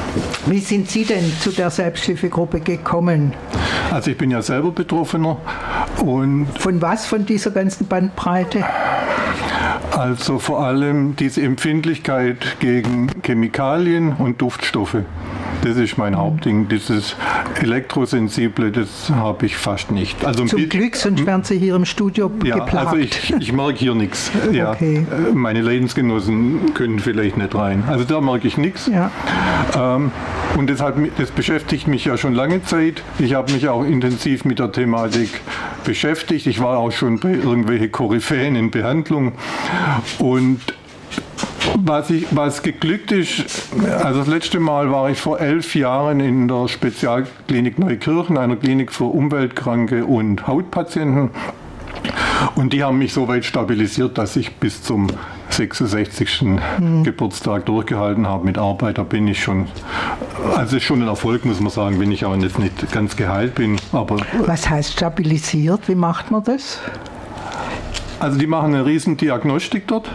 Wie sind Sie denn zu der Selbsthilfegruppe gekommen? Also ich bin ja selber Betroffener. Und von was, von dieser ganzen Bandbreite? Also vor allem diese Empfindlichkeit gegen Chemikalien und Duftstoffe. Das ist mein Hauptding. Dieses Elektrosensible, das habe ich fast nicht. Also zum Glück, sonst wären Sie hier im Studio geplagt. Also ich merke hier nichts. Ja, okay. Meine Lebensgenossen können vielleicht nicht rein. Also da merke ich nichts. Ja. Und das beschäftigt mich ja schon lange Zeit. Ich habe mich auch intensiv mit der Thematik beschäftigt. Ich war auch schon bei irgendwelchen Koryphäen in Behandlung. Und was geglückt ist, also das letzte Mal war ich vor 11 Jahren in der Spezialklinik Neukirchen, einer Klinik für Umweltkranke und Hautpatienten. Und die haben mich so weit stabilisiert, dass ich bis zum 66. Geburtstag durchgehalten habe mit Arbeit. Da bin ich schon, also ist schon ein Erfolg, muss man sagen, wenn ich auch jetzt nicht ganz geheilt bin. Aber was heißt stabilisiert? Wie macht man das? Also die machen eine riesen Diagnostik dort.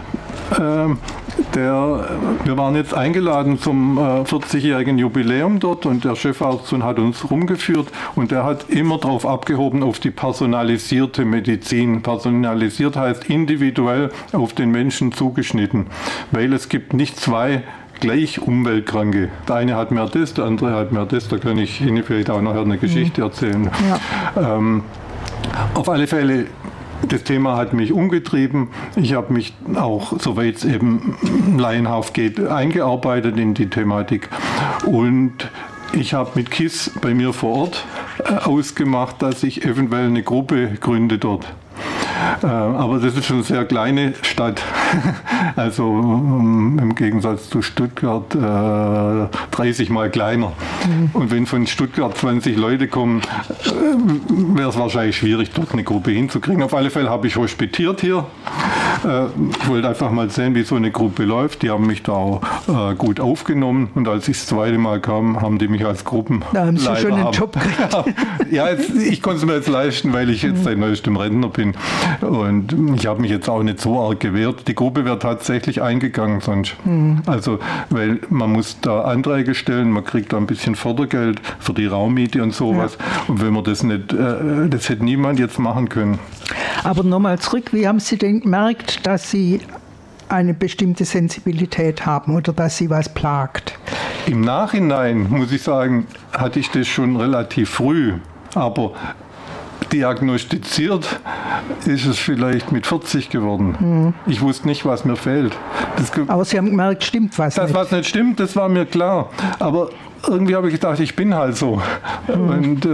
Wir waren jetzt eingeladen zum 40-jährigen Jubiläum dort und der Chefarzt hat uns rumgeführt und der hat immer darauf abgehoben auf die personalisierte Medizin. Personalisiert heißt individuell auf den Menschen zugeschnitten, weil es gibt nicht zwei gleich Umweltkranke. Der eine hat mehr das, der andere hat mehr das. Da kann ich Ihnen vielleicht auch nachher eine Geschichte erzählen. Ja. Auf alle Fälle, das Thema hat mich umgetrieben. Ich habe mich auch, soweit es eben laienhaft geht, eingearbeitet in die Thematik. Und ich habe mit KISS bei mir vor Ort ausgemacht, dass ich eventuell eine Gruppe gründe dort. Aber das ist schon eine sehr kleine Stadt, also im Gegensatz zu Stuttgart 30 Mal kleiner. Und wenn von Stuttgart 20 Leute kommen, wäre es wahrscheinlich schwierig, dort eine Gruppe hinzukriegen. Auf alle Fälle habe ich hospitiert hier. Ich wollte einfach mal sehen, wie so eine Gruppe läuft. Die haben mich da auch gut aufgenommen. Und als ich das zweite Mal kam, haben die mich als Gruppenleiter. Da haben Sie schon einen Job gekriegt. Ja, ich konnte es mir jetzt leisten, weil ich jetzt seit neuestem Rentner bin. Und ich habe mich jetzt auch nicht so arg gewehrt. Die Gruppe wäre tatsächlich eingegangen sonst. Also, weil man muss da Anträge stellen, man kriegt da ein bisschen Fördergeld für die Raummiete und sowas. Ja. Und wenn man das nicht, das hätte niemand jetzt machen können. Aber nochmal zurück, wie haben Sie denn gemerkt, dass Sie eine bestimmte Sensibilität haben oder dass Sie was plagt? Im Nachhinein, muss ich sagen, hatte ich das schon relativ früh. Aber diagnostiziert ist es vielleicht mit 40 geworden. Ich wusste nicht, was mir fehlt. Aber Sie haben gemerkt, stimmt was nicht. Das, was nicht stimmt, das war mir klar. Aber irgendwie habe ich gedacht, ich bin halt so. Und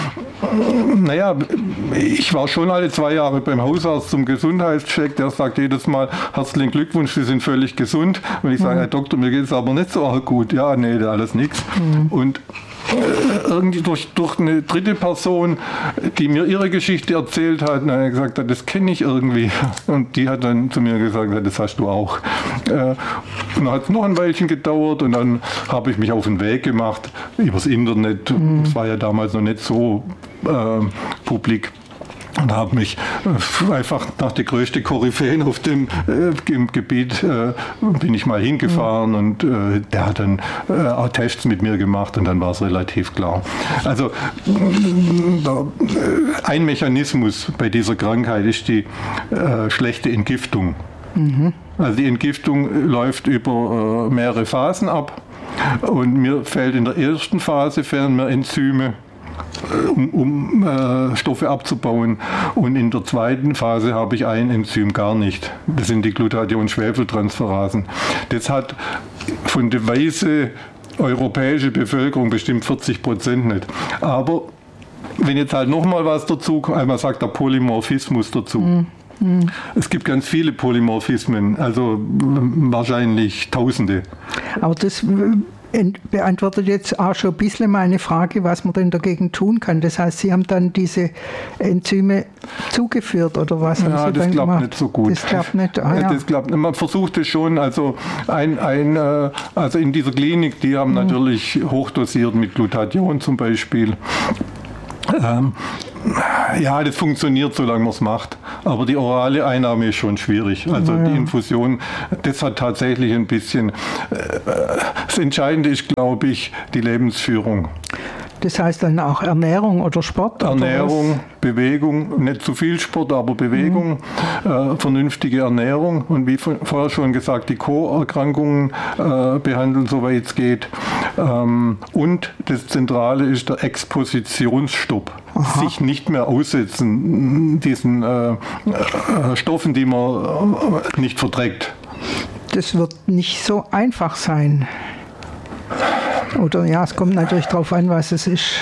naja, ich war schon alle 2 Jahre beim Hausarzt zum Gesundheitscheck. Der sagt jedes Mal, herzlichen Glückwunsch, Sie sind völlig gesund. Und ich sage, Herr Doktor, mir geht es aber nicht so arg gut. Ja, nee, alles nichts. Und irgendwie durch eine dritte Person, die mir ihre Geschichte erzählt hat, und er gesagt hat, das kenne ich irgendwie. Und die hat dann zu mir gesagt, das hast du auch. Und dann hat es noch ein Weilchen gedauert und dann habe ich mich auf den Weg gemacht übers Internet. Das war ja damals noch nicht so publik. Und habe mich einfach nach der größten Koryphäen auf dem Gebiet bin ich mal hingefahren und der hat dann auch Tests mit mir gemacht und dann war es relativ klar. Also ein Mechanismus bei dieser Krankheit ist die schlechte Entgiftung. Also die Entgiftung läuft über mehrere Phasen ab und mir fehlt in der ersten Phase fehlen mir Enzyme, um Stoffe abzubauen. Und in der zweiten Phase habe ich ein Enzym gar nicht. Das sind die Glutathion-Schwefeltransferasen. Das hat von der weißen europäischen Bevölkerung bestimmt 40% nicht. Aber wenn jetzt halt nochmal was dazu kommt, einmal sagt der Polymorphismus dazu. Es gibt ganz viele Polymorphismen, also wahrscheinlich Tausende. Aber das beantwortet jetzt auch schon ein bisschen meine Frage, was man denn dagegen tun kann. Das heißt, Sie haben dann diese Enzyme zugeführt oder was haben Sie dann gemacht? Das klappt nicht so gut. Das klappt nicht. Das klappt, man versucht es schon, also also in dieser Klinik, die haben natürlich hochdosiert mit Glutathion zum Beispiel. Ja, das funktioniert, solange man es macht. Aber die orale Einnahme ist schon schwierig. Also die Infusion, das hat tatsächlich ein bisschen... Das Entscheidende ist, glaube ich, die Lebensführung. Das heißt dann auch Ernährung oder Sport? Ernährung, oder Bewegung, nicht zu viel Sport, aber Bewegung, vernünftige Ernährung und wie vorher schon gesagt, die Co-Erkrankungen behandeln, soweit es geht. Und das Zentrale ist der Expositionsstopp. Aha. Sich nicht mehr aussetzen diesen Stoffen, die man nicht verträgt. Das wird nicht so einfach sein. Oder ja, es kommt natürlich darauf an, was es ist.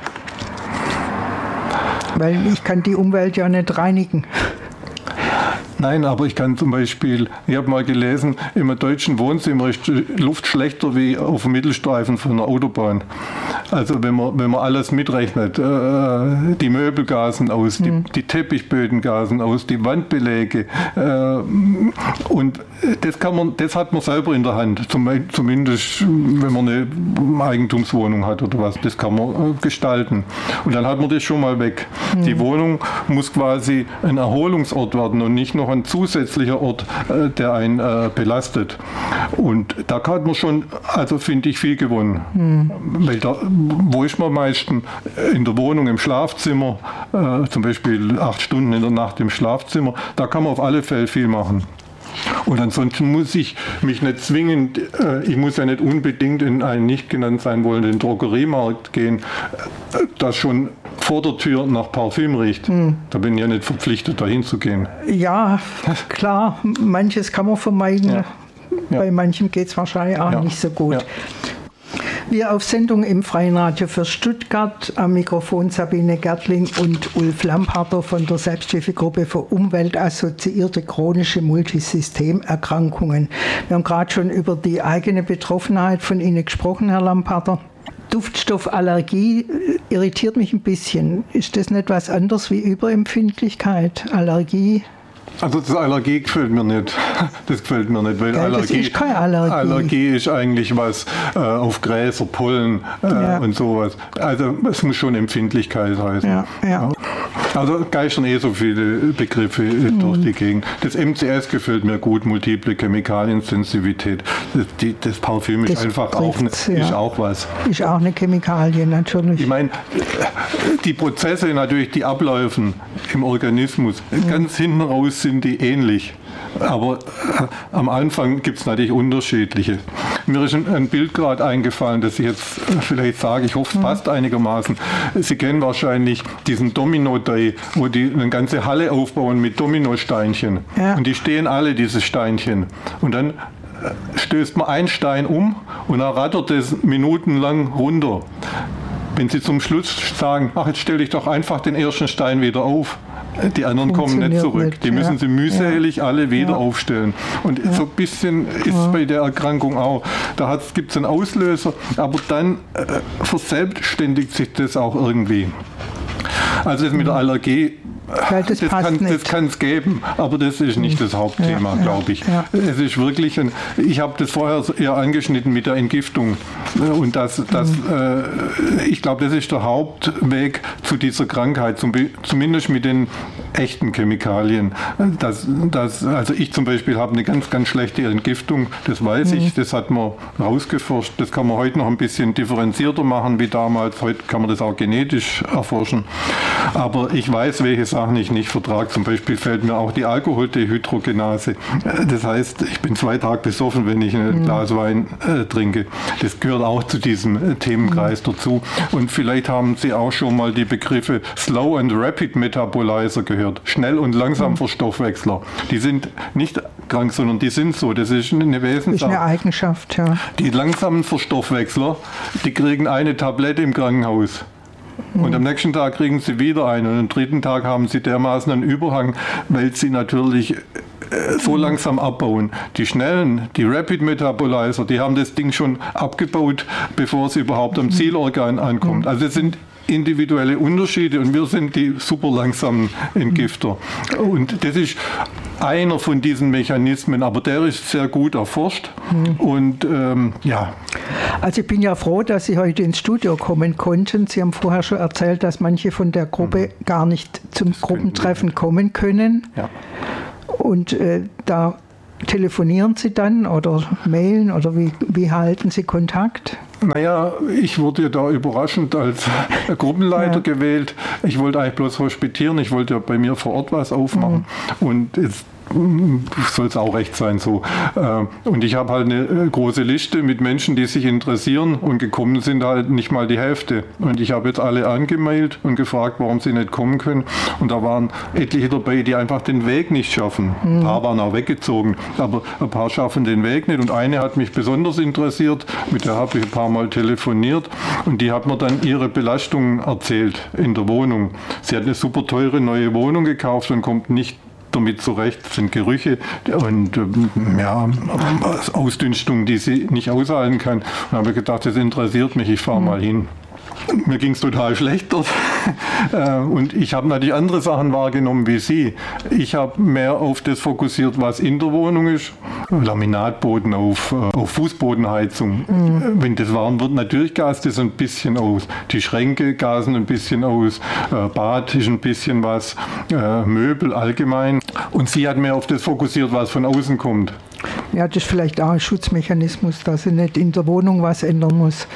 Weil ich kann die Umwelt ja nicht reinigen. Nein, aber ich kann zum Beispiel, ich habe mal gelesen, im deutschen Wohnzimmer ist die Luft schlechter wie auf dem Mittelstreifen von einer Autobahn. Also wenn man alles mitrechnet, die Möbel gasen aus, die Teppichböden gasen aus, die Wandbeläge und das hat man selber in der Hand, zumindest wenn man eine Eigentumswohnung hat oder was, das kann man gestalten. Und dann hat man das schon mal weg. Die Wohnung muss quasi ein Erholungsort werden und nicht noch ein zusätzlicher Ort, der einen belastet. Und da hat man schon, also finde ich, viel gewonnen. Weil wo ist man am meisten? In der Wohnung, im Schlafzimmer, zum Beispiel 8 Stunden in der Nacht im Schlafzimmer, da kann man auf alle Fälle viel machen. Und ansonsten muss ich mich nicht zwingend, ich muss ja nicht unbedingt in einen nicht genannt sein wollenden Drogeriemarkt gehen, das schon vor der Tür nach Parfüm riecht. Da bin ich ja nicht verpflichtet, dahin zu gehen. Ja, klar, manches kann man vermeiden. Ja. Bei manchem geht es wahrscheinlich auch nicht so gut. Ja. Wir auf Sendung im Freien Radio für Stuttgart. Am Mikrofon Sabine Gertling und Ulf Lampharter von der Selbsthilfegruppe für umweltassoziierte chronische Multisystemerkrankungen. Wir haben gerade schon über die eigene Betroffenheit von Ihnen gesprochen, Herr Lampharter. Duftstoffallergie irritiert mich ein bisschen. Ist das nicht was anderes wie Überempfindlichkeit? Allergie? Also das Allergie gefällt mir nicht. Das gefällt mir nicht, weil Allergie ist keine Allergie. Allergie ist eigentlich was auf Gräser, Pollen und sowas. Also es muss schon Empfindlichkeit heißen. Ja. Also geistern so viele Begriffe durch die Gegend. Das MCS gefällt mir gut, multiple Chemikaliensensitivität. Das Parfüm ist einfach ist auch was. Ist auch eine Chemikalie, natürlich. Ich meine, die Prozesse natürlich, die ablaufen im Organismus, ganz hinten raus sind die ähnlich. Aber am Anfang gibt es natürlich unterschiedliche. Mir ist ein Bild gerade eingefallen, das ich jetzt vielleicht sage, ich hoffe es passt einigermaßen. Sie kennen wahrscheinlich diesen Domino-Day, wo die eine ganze Halle aufbauen mit Dominosteinchen. Ja. Und die stehen alle, diese Steinchen. Und dann stößt man einen Stein um und dann rattert es minutenlang runter. Wenn Sie zum Schluss sagen, ach, jetzt stelle ich doch einfach den ersten Stein wieder auf. Die anderen kommen nicht zurück. Die müssen sie mühselig alle wieder aufstellen. Und so ein bisschen ist es bei der Erkrankung auch. Da gibt es einen Auslöser, aber dann verselbstständigt sich das auch irgendwie. Also das mit der Allergie, das kann es geben, aber das ist nicht das Hauptthema, glaube ich. Ja. Es ist wirklich, ich habe das vorher eher angeschnitten mit der Entgiftung. Und ich glaube, das ist der Hauptweg zu dieser Krankheit, zumindest mit den echten Chemikalien. Also ich zum Beispiel habe eine ganz, ganz schlechte Entgiftung, das weiß ich, das hat man rausgeforscht. Das kann man heute noch ein bisschen differenzierter machen wie damals. Heute kann man das auch genetisch erforschen. Aber ich weiß, welche Sachen ich nicht vertrage. Zum Beispiel fällt mir auch die Alkoholdehydrogenase. Das heißt, ich bin 2 Tage besoffen, wenn ich ein Glas Wein trinke. Das gehört auch zu diesem Themenkreis dazu. Und vielleicht haben Sie auch schon mal die Begriffe Slow and Rapid Metabolizer gehört. Schnell und langsam Verstoffwechsler. Die sind nicht krank, sondern die sind so. Das ist eine Wesenssache. Das ist eine Eigenschaft, ja. Die langsamen Verstoffwechsler, die kriegen eine Tablette im Krankenhaus. Und am nächsten Tag kriegen sie wieder eine und am 3. Tag haben sie dermaßen einen Überhang, weil sie natürlich so langsam abbauen. Die schnellen, die Rapid Metabolizer, die haben das Ding schon abgebaut, bevor es überhaupt am Zielorgan ankommt. Also es sind individuelle Unterschiede und wir sind die super langsamen Entgifter. Und das ist einer von diesen Mechanismen, aber der ist sehr gut erforscht. Und ja. Also ich bin ja froh, dass Sie heute ins Studio kommen konnten. Sie haben vorher schon erzählt, dass manche von der Gruppe gar nicht zum Gruppentreffen kommen können. Ja. Und da telefonieren Sie dann oder mailen oder wie halten Sie Kontakt? Naja, ich wurde da überraschend als Gruppenleiter gewählt. Ich wollte eigentlich bloß hospitieren, ich wollte ja bei mir vor Ort was aufmachen. Und jetzt soll es auch recht sein so. Und ich habe halt eine große Liste mit Menschen, die sich interessieren und gekommen sind halt nicht mal die Hälfte. Und ich habe jetzt alle angemailt und gefragt, warum sie nicht kommen können. Und da waren etliche dabei, die einfach den Weg nicht schaffen. Ein paar waren auch weggezogen, aber ein paar schaffen den Weg nicht. Und eine hat mich besonders interessiert, mit der habe ich ein paar Mal telefoniert und die hat mir dann ihre Belastungen erzählt in der Wohnung. Sie hat eine super teure neue Wohnung gekauft und kommt nicht damit zurecht, das sind Gerüche und ja, Ausdünstungen, die sie nicht aushalten kann. Und dann habe ich gedacht, das interessiert mich, ich fahre mal hin. Mir ging es total schlecht dort und ich habe natürlich andere Sachen wahrgenommen wie Sie. Ich habe mehr auf das fokussiert, was in der Wohnung ist. Laminatboden auf Fußbodenheizung. Wenn das warm wird, natürlich gast es ein bisschen aus. Die Schränke gasen ein bisschen aus. Bad ist ein bisschen was. Möbel allgemein. Und sie hat mehr auf das fokussiert, was von außen kommt. Ja, das ist vielleicht auch ein Schutzmechanismus, dass sie nicht in der Wohnung was ändern muss,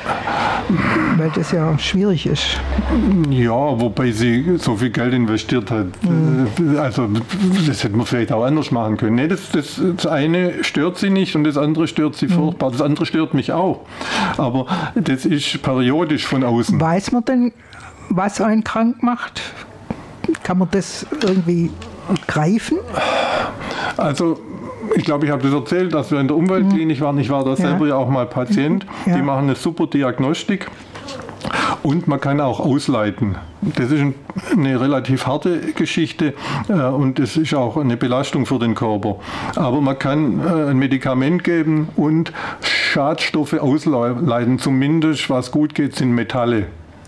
weil das ja schwierig ist. Ja, wobei sie so viel Geld investiert hat. Also das hätte man vielleicht auch anders machen können. Nee, das eine stört sie nicht und das andere stört sie furchtbar. Das andere stört mich auch. Aber das ist periodisch von außen. Weiß man denn, was einen krank macht? Kann man das irgendwie greifen? Also ich glaube, ich habe das erzählt, dass wir in der Umweltklinik waren. Ich war da selber ja auch mal Patient. Die machen eine super Diagnostik. Und man kann auch ausleiten. Das ist eine relativ harte Geschichte und es ist auch eine Belastung für den Körper. Aber man kann ein Medikament geben und Schadstoffe ausleiten. Zumindest, was gut geht, sind Metalle.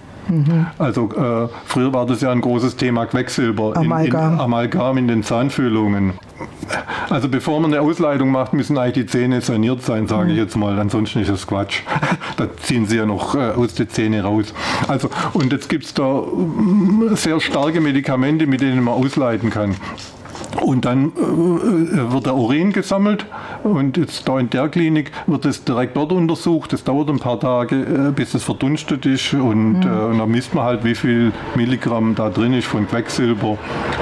Also früher war das ja ein großes Thema Quecksilber, Amalgam in den Zahnfüllungen. Also bevor man eine Ausleitung macht, müssen eigentlich die Zähne saniert sein, sage ich jetzt mal. Ansonsten ist das Quatsch. Da ziehen sie ja noch aus den Zähnen raus. Also, und jetzt gibt es da sehr starke Medikamente, mit denen man ausleiten kann. Und dann wird der Urin gesammelt und jetzt da in der Klinik wird es direkt dort untersucht. Das dauert ein paar Tage, bis es verdunstet ist und dann misst man halt, wie viel Milligramm da drin ist von Quecksilber.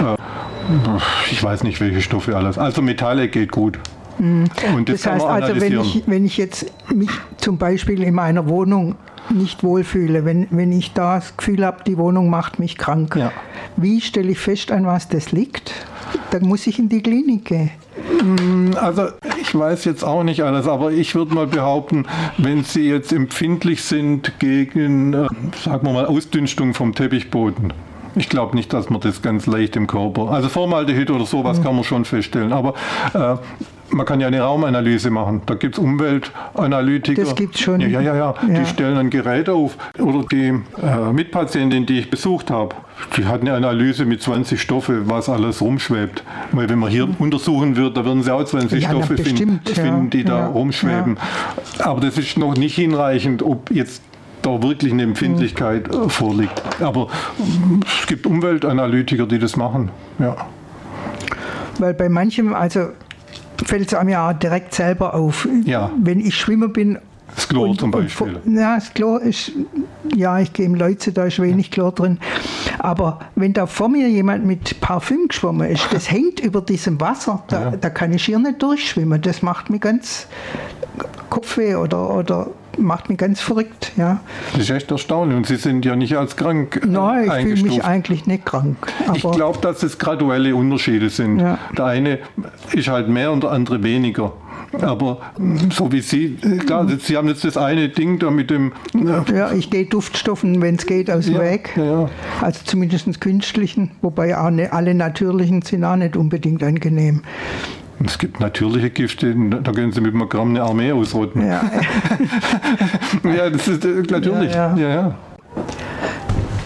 Ich weiß nicht, welche Stoffe alles. Also Metalle geht gut. Und das heißt also, wenn ich jetzt mich zum Beispiel in meiner Wohnung nicht wohlfühle, wenn ich da das Gefühl habe, die Wohnung macht mich krank, wie stelle ich fest, an was das liegt? Dann muss ich in die Klinik gehen. Also ich weiß jetzt auch nicht alles, aber ich würde mal behaupten, wenn Sie jetzt empfindlich sind gegen, sagen wir mal, Ausdünstung vom Teppichboden. Ich glaube nicht, dass man das ganz leicht im Körper, also Formaldehyd oder sowas kann man schon feststellen, aber man kann ja eine Raumanalyse machen. Da gibt es Umweltanalytiker. Das gibt es schon. Ja. Die stellen ein Gerät auf. Oder die Mitpatientin, die ich besucht habe, die hat eine Analyse mit 20 Stoffe, was alles rumschwebt. Weil wenn man hier untersuchen wird, da würden sie auch 20 Stoffe finden, die da rumschweben. Ja. Aber das ist noch nicht hinreichend, ob jetzt da wirklich eine Empfindlichkeit vorliegt. Aber es gibt Umweltanalytiker, die das machen. Ja. Weil bei manchem, also fällt es einem ja direkt selber auf. Ja. Wenn ich Schwimmer bin. Das Chlor zum Beispiel. Das Chlor ist, ja, ich gehe im Leuze, da ist wenig Chlor drin. Aber wenn da vor mir jemand mit Parfüm geschwommen ist, das hängt über diesem Wasser, da kann ich hier nicht durchschwimmen. Das macht mir ganz Kopfweh oder macht mich ganz verrückt. Ja. Das ist echt erstaunlich. Und Sie sind ja nicht als krank Nein, ich fühle mich eigentlich nicht krank. Aber ich glaube, dass es graduelle Unterschiede sind. Ja. Der eine ist halt mehr und der andere weniger. Aber so wie Sie, klar, Sie haben jetzt das eine Ding da mit dem... Ja, ich gehe Duftstoffen, wenn es geht, aus dem Weg. Ja. Also zumindest künstlichen, wobei auch alle natürlichen sind auch nicht unbedingt angenehm. Es gibt natürliche Gifte, da können Sie mit einem Gramm eine Armee ausrotten. Ja, ja das ist natürlich. Ja.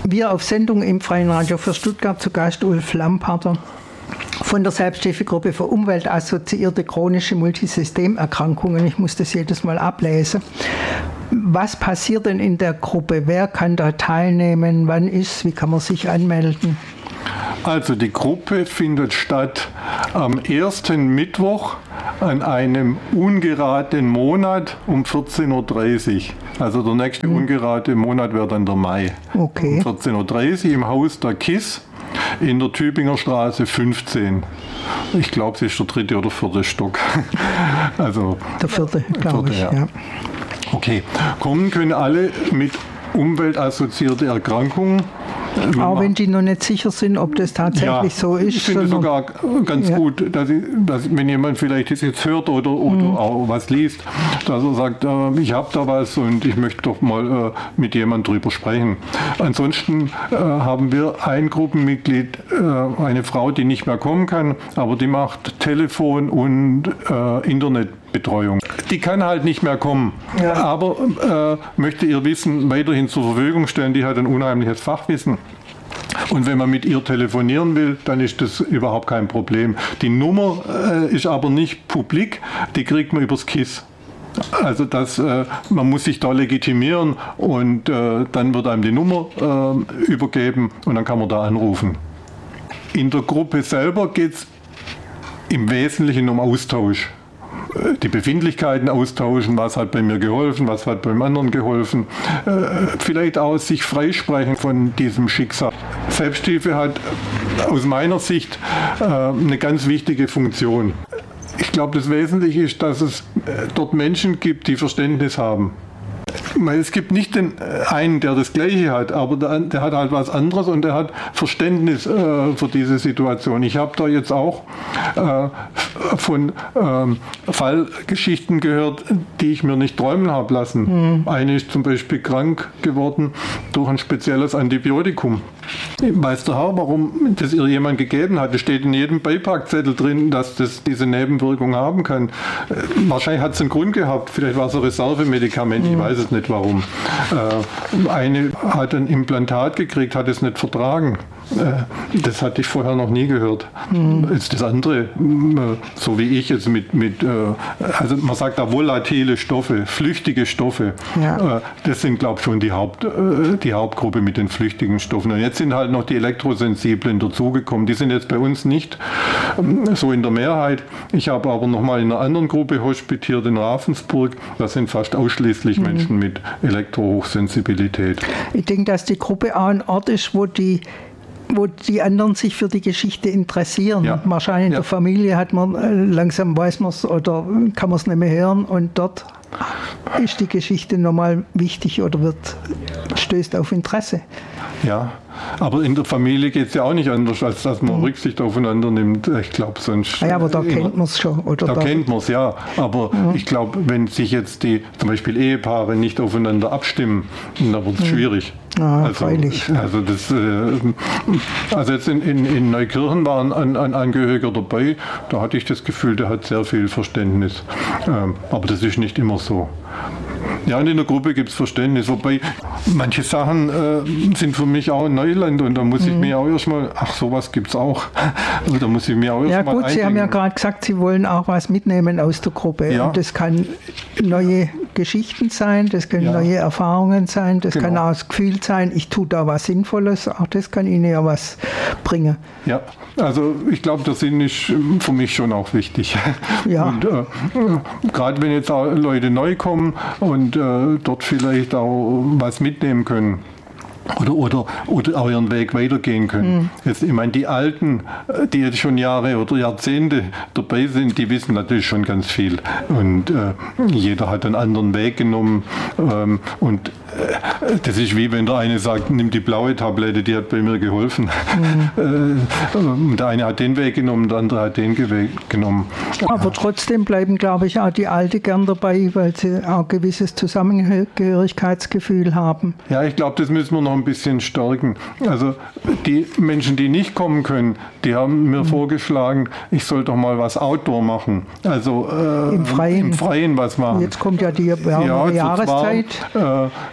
Wir auf Sendung im Freien Radio für Stuttgart zu Gast Ulf Lampater von der Selbsthilfegruppe für umweltassoziierte chronische Multisystemerkrankungen. Ich muss das jedes Mal ablesen. Was passiert denn in der Gruppe? Wer kann da teilnehmen? Wann ist? Wie kann man sich anmelden? Also die Gruppe findet statt am ersten Mittwoch an einem ungeraden Monat um 14.30 Uhr. Also der nächste ungerade Monat wäre dann der Mai. Okay. Um 14.30 Uhr im Haus der KISS in der Tübinger Straße 15. Ich glaube, es ist der 3. oder 4. Stock. Also, der 4., glaube ich, ja. Okay, kommen können alle mit umweltassoziierten Erkrankungen. Auch wenn die noch nicht sicher sind, ob das tatsächlich so ist. Ich finde es sogar ganz gut, dass wenn jemand vielleicht das jetzt hört oder auch was liest, dass er sagt, ich habe da was und ich möchte doch mal mit jemandem drüber sprechen. Ansonsten haben wir ein Gruppenmitglied, eine Frau, die nicht mehr kommen kann, aber die macht Telefon und Internetbetreuung. Die kann halt nicht mehr kommen, aber möchte ihr Wissen weiterhin zur Verfügung stellen. Die hat ein unheimliches Fachwissen. Und wenn man mit ihr telefonieren will, dann ist das überhaupt kein Problem. Die Nummer ist aber nicht publik, die kriegt man übers KISS. Also man muss sich da legitimieren und dann wird einem die Nummer übergeben und dann kann man da anrufen. In der Gruppe selber geht es im Wesentlichen um Austausch. Die Befindlichkeiten austauschen, was hat bei mir geholfen, was hat beim anderen geholfen. Vielleicht auch sich freisprechen von diesem Schicksal. Selbsthilfe hat aus meiner Sicht eine ganz wichtige Funktion. Ich glaube, das Wesentliche ist, dass es dort Menschen gibt, die Verständnis haben. Es gibt nicht den einen, der das Gleiche hat, aber der hat halt was anderes und der hat Verständnis für diese Situation. Ich habe da jetzt auch von Fallgeschichten gehört, die ich mir nicht träumen habe lassen. Eine ist zum Beispiel krank geworden durch ein spezielles Antibiotikum. Weiß der Herr, warum das ihr jemand gegeben hat? Es steht in jedem Beipackzettel drin, dass das diese Nebenwirkung haben kann. Wahrscheinlich hat es einen Grund gehabt, vielleicht war es ein Reservemedikament, ich weiß es nicht warum. Eine hat ein Implantat gekriegt, hat es nicht vertragen. Das hatte ich vorher noch nie gehört. Jetzt das andere, so wie ich jetzt also man sagt da volatile Stoffe, flüchtige Stoffe, das sind glaube ich schon die Hauptgruppe mit den flüchtigen Stoffen. Und jetzt sind halt noch die Elektrosensiblen dazugekommen. Die sind jetzt bei uns nicht so in der Mehrheit. Ich habe aber noch mal in einer anderen Gruppe hospitiert in Ravensburg. Das sind fast ausschließlich Menschen mit Elektrohochsensibilität. Ich denke, dass die Gruppe auch ein Ort ist, wo die anderen sich für die Geschichte interessieren. Ja. Wahrscheinlich in der Familie hat man, langsam weiß man es oder kann man es nicht mehr hören und dort ist die Geschichte nochmal wichtig oder stößt auf Interesse. Ja, aber in der Familie geht es ja auch nicht anders, als dass man Rücksicht aufeinander nimmt. Ich glaube sonst... Ja, aber da kennt man es schon. Oder da kennt man es, ja. Aber ich glaube, wenn sich jetzt zum Beispiel Ehepaare nicht aufeinander abstimmen, dann wird es schwierig. Ah, freilich. Also jetzt in Neukirchen war ein Angehöriger dabei, da hatte ich das Gefühl, der hat sehr viel Verständnis. Aber das ist nicht immer so. Ja, und in der Gruppe gibt es Verständnis, wobei manche Sachen sind für mich auch Neuland und da muss ich mir auch erstmal, sowas gibt es auch. Also da muss ich mir auch erstmal gut, Sie haben ja gerade gesagt, Sie wollen auch was mitnehmen aus der Gruppe. Ja. Und das kann neue Geschichten sein, das können neue Erfahrungen sein, das kann auch das Gefühl sein, ich tue da was Sinnvolles, auch das kann Ihnen ja was bringen. Ja, also ich glaube, der Sinn ist für mich schon auch wichtig. Ja. Und gerade wenn jetzt auch Leute neu kommen und dort vielleicht auch was mitnehmen können. Oder auch ihren Weg weitergehen können. Jetzt, ich meine, die Alten, die jetzt schon Jahre oder Jahrzehnte dabei sind, die wissen natürlich schon ganz viel. Und jeder hat einen anderen Weg genommen. Und das ist wie wenn der eine sagt, nimm die blaue Tablette, die hat bei mir geholfen. Der eine hat den Weg genommen, der andere hat den Weg genommen. Aber trotzdem bleiben, glaube ich, auch die Alte gern dabei, weil sie auch ein gewisses Zusammengehörigkeitsgefühl haben. Ja, ich glaube, das müssen wir noch ein bisschen stärken. Also die Menschen, die nicht kommen können, die haben mir vorgeschlagen, ich soll doch mal was Outdoor machen. Also im Freien was machen. Jetzt kommt ja die Jahreszeit.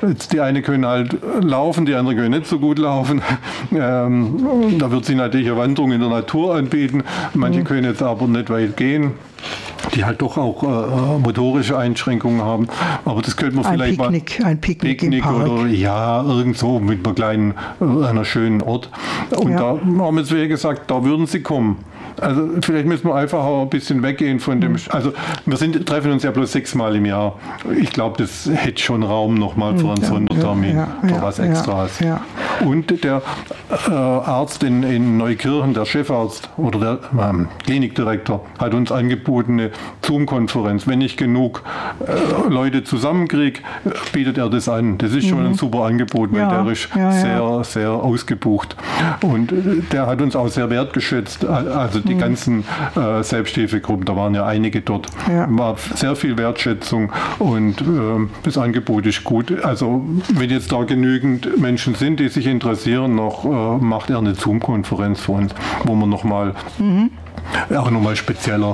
die eine können halt laufen, die andere können nicht so gut laufen. Da wird sich natürlich eine Wanderung in der Natur anbieten. Manche können jetzt aber nicht weit gehen, die halt doch auch motorische Einschränkungen haben. Aber das könnte man vielleicht ein Picknick im Park. Oder ja, irgendwo mit einer schönen Ort. Und da haben wir jetzt gesagt, da würden sie kommen. Also vielleicht müssen wir einfach auch ein bisschen weggehen von dem, also wir treffen uns ja bloß 6-mal im Jahr. Ich glaube, das hätte schon Raum nochmal für einen Sondertermin, für was Extras. Ja. Und der Arzt in Neukirchen, der Chefarzt oder der Klinikdirektor, hat uns angeboten, eine Zoom-Konferenz. Wenn ich genug Leute zusammenkriege, bietet er das an. Das ist schon ein super Angebot, weil der ist sehr, sehr ausgebucht. Und der hat uns auch sehr wertgeschätzt. Also die ganzen Selbsthilfegruppen, da waren ja einige dort, war sehr viel Wertschätzung und das Angebot ist gut. Also wenn jetzt da genügend Menschen sind, die sich interessieren, macht er eine Zoom-Konferenz für uns, wo man nochmal auch nochmal spezieller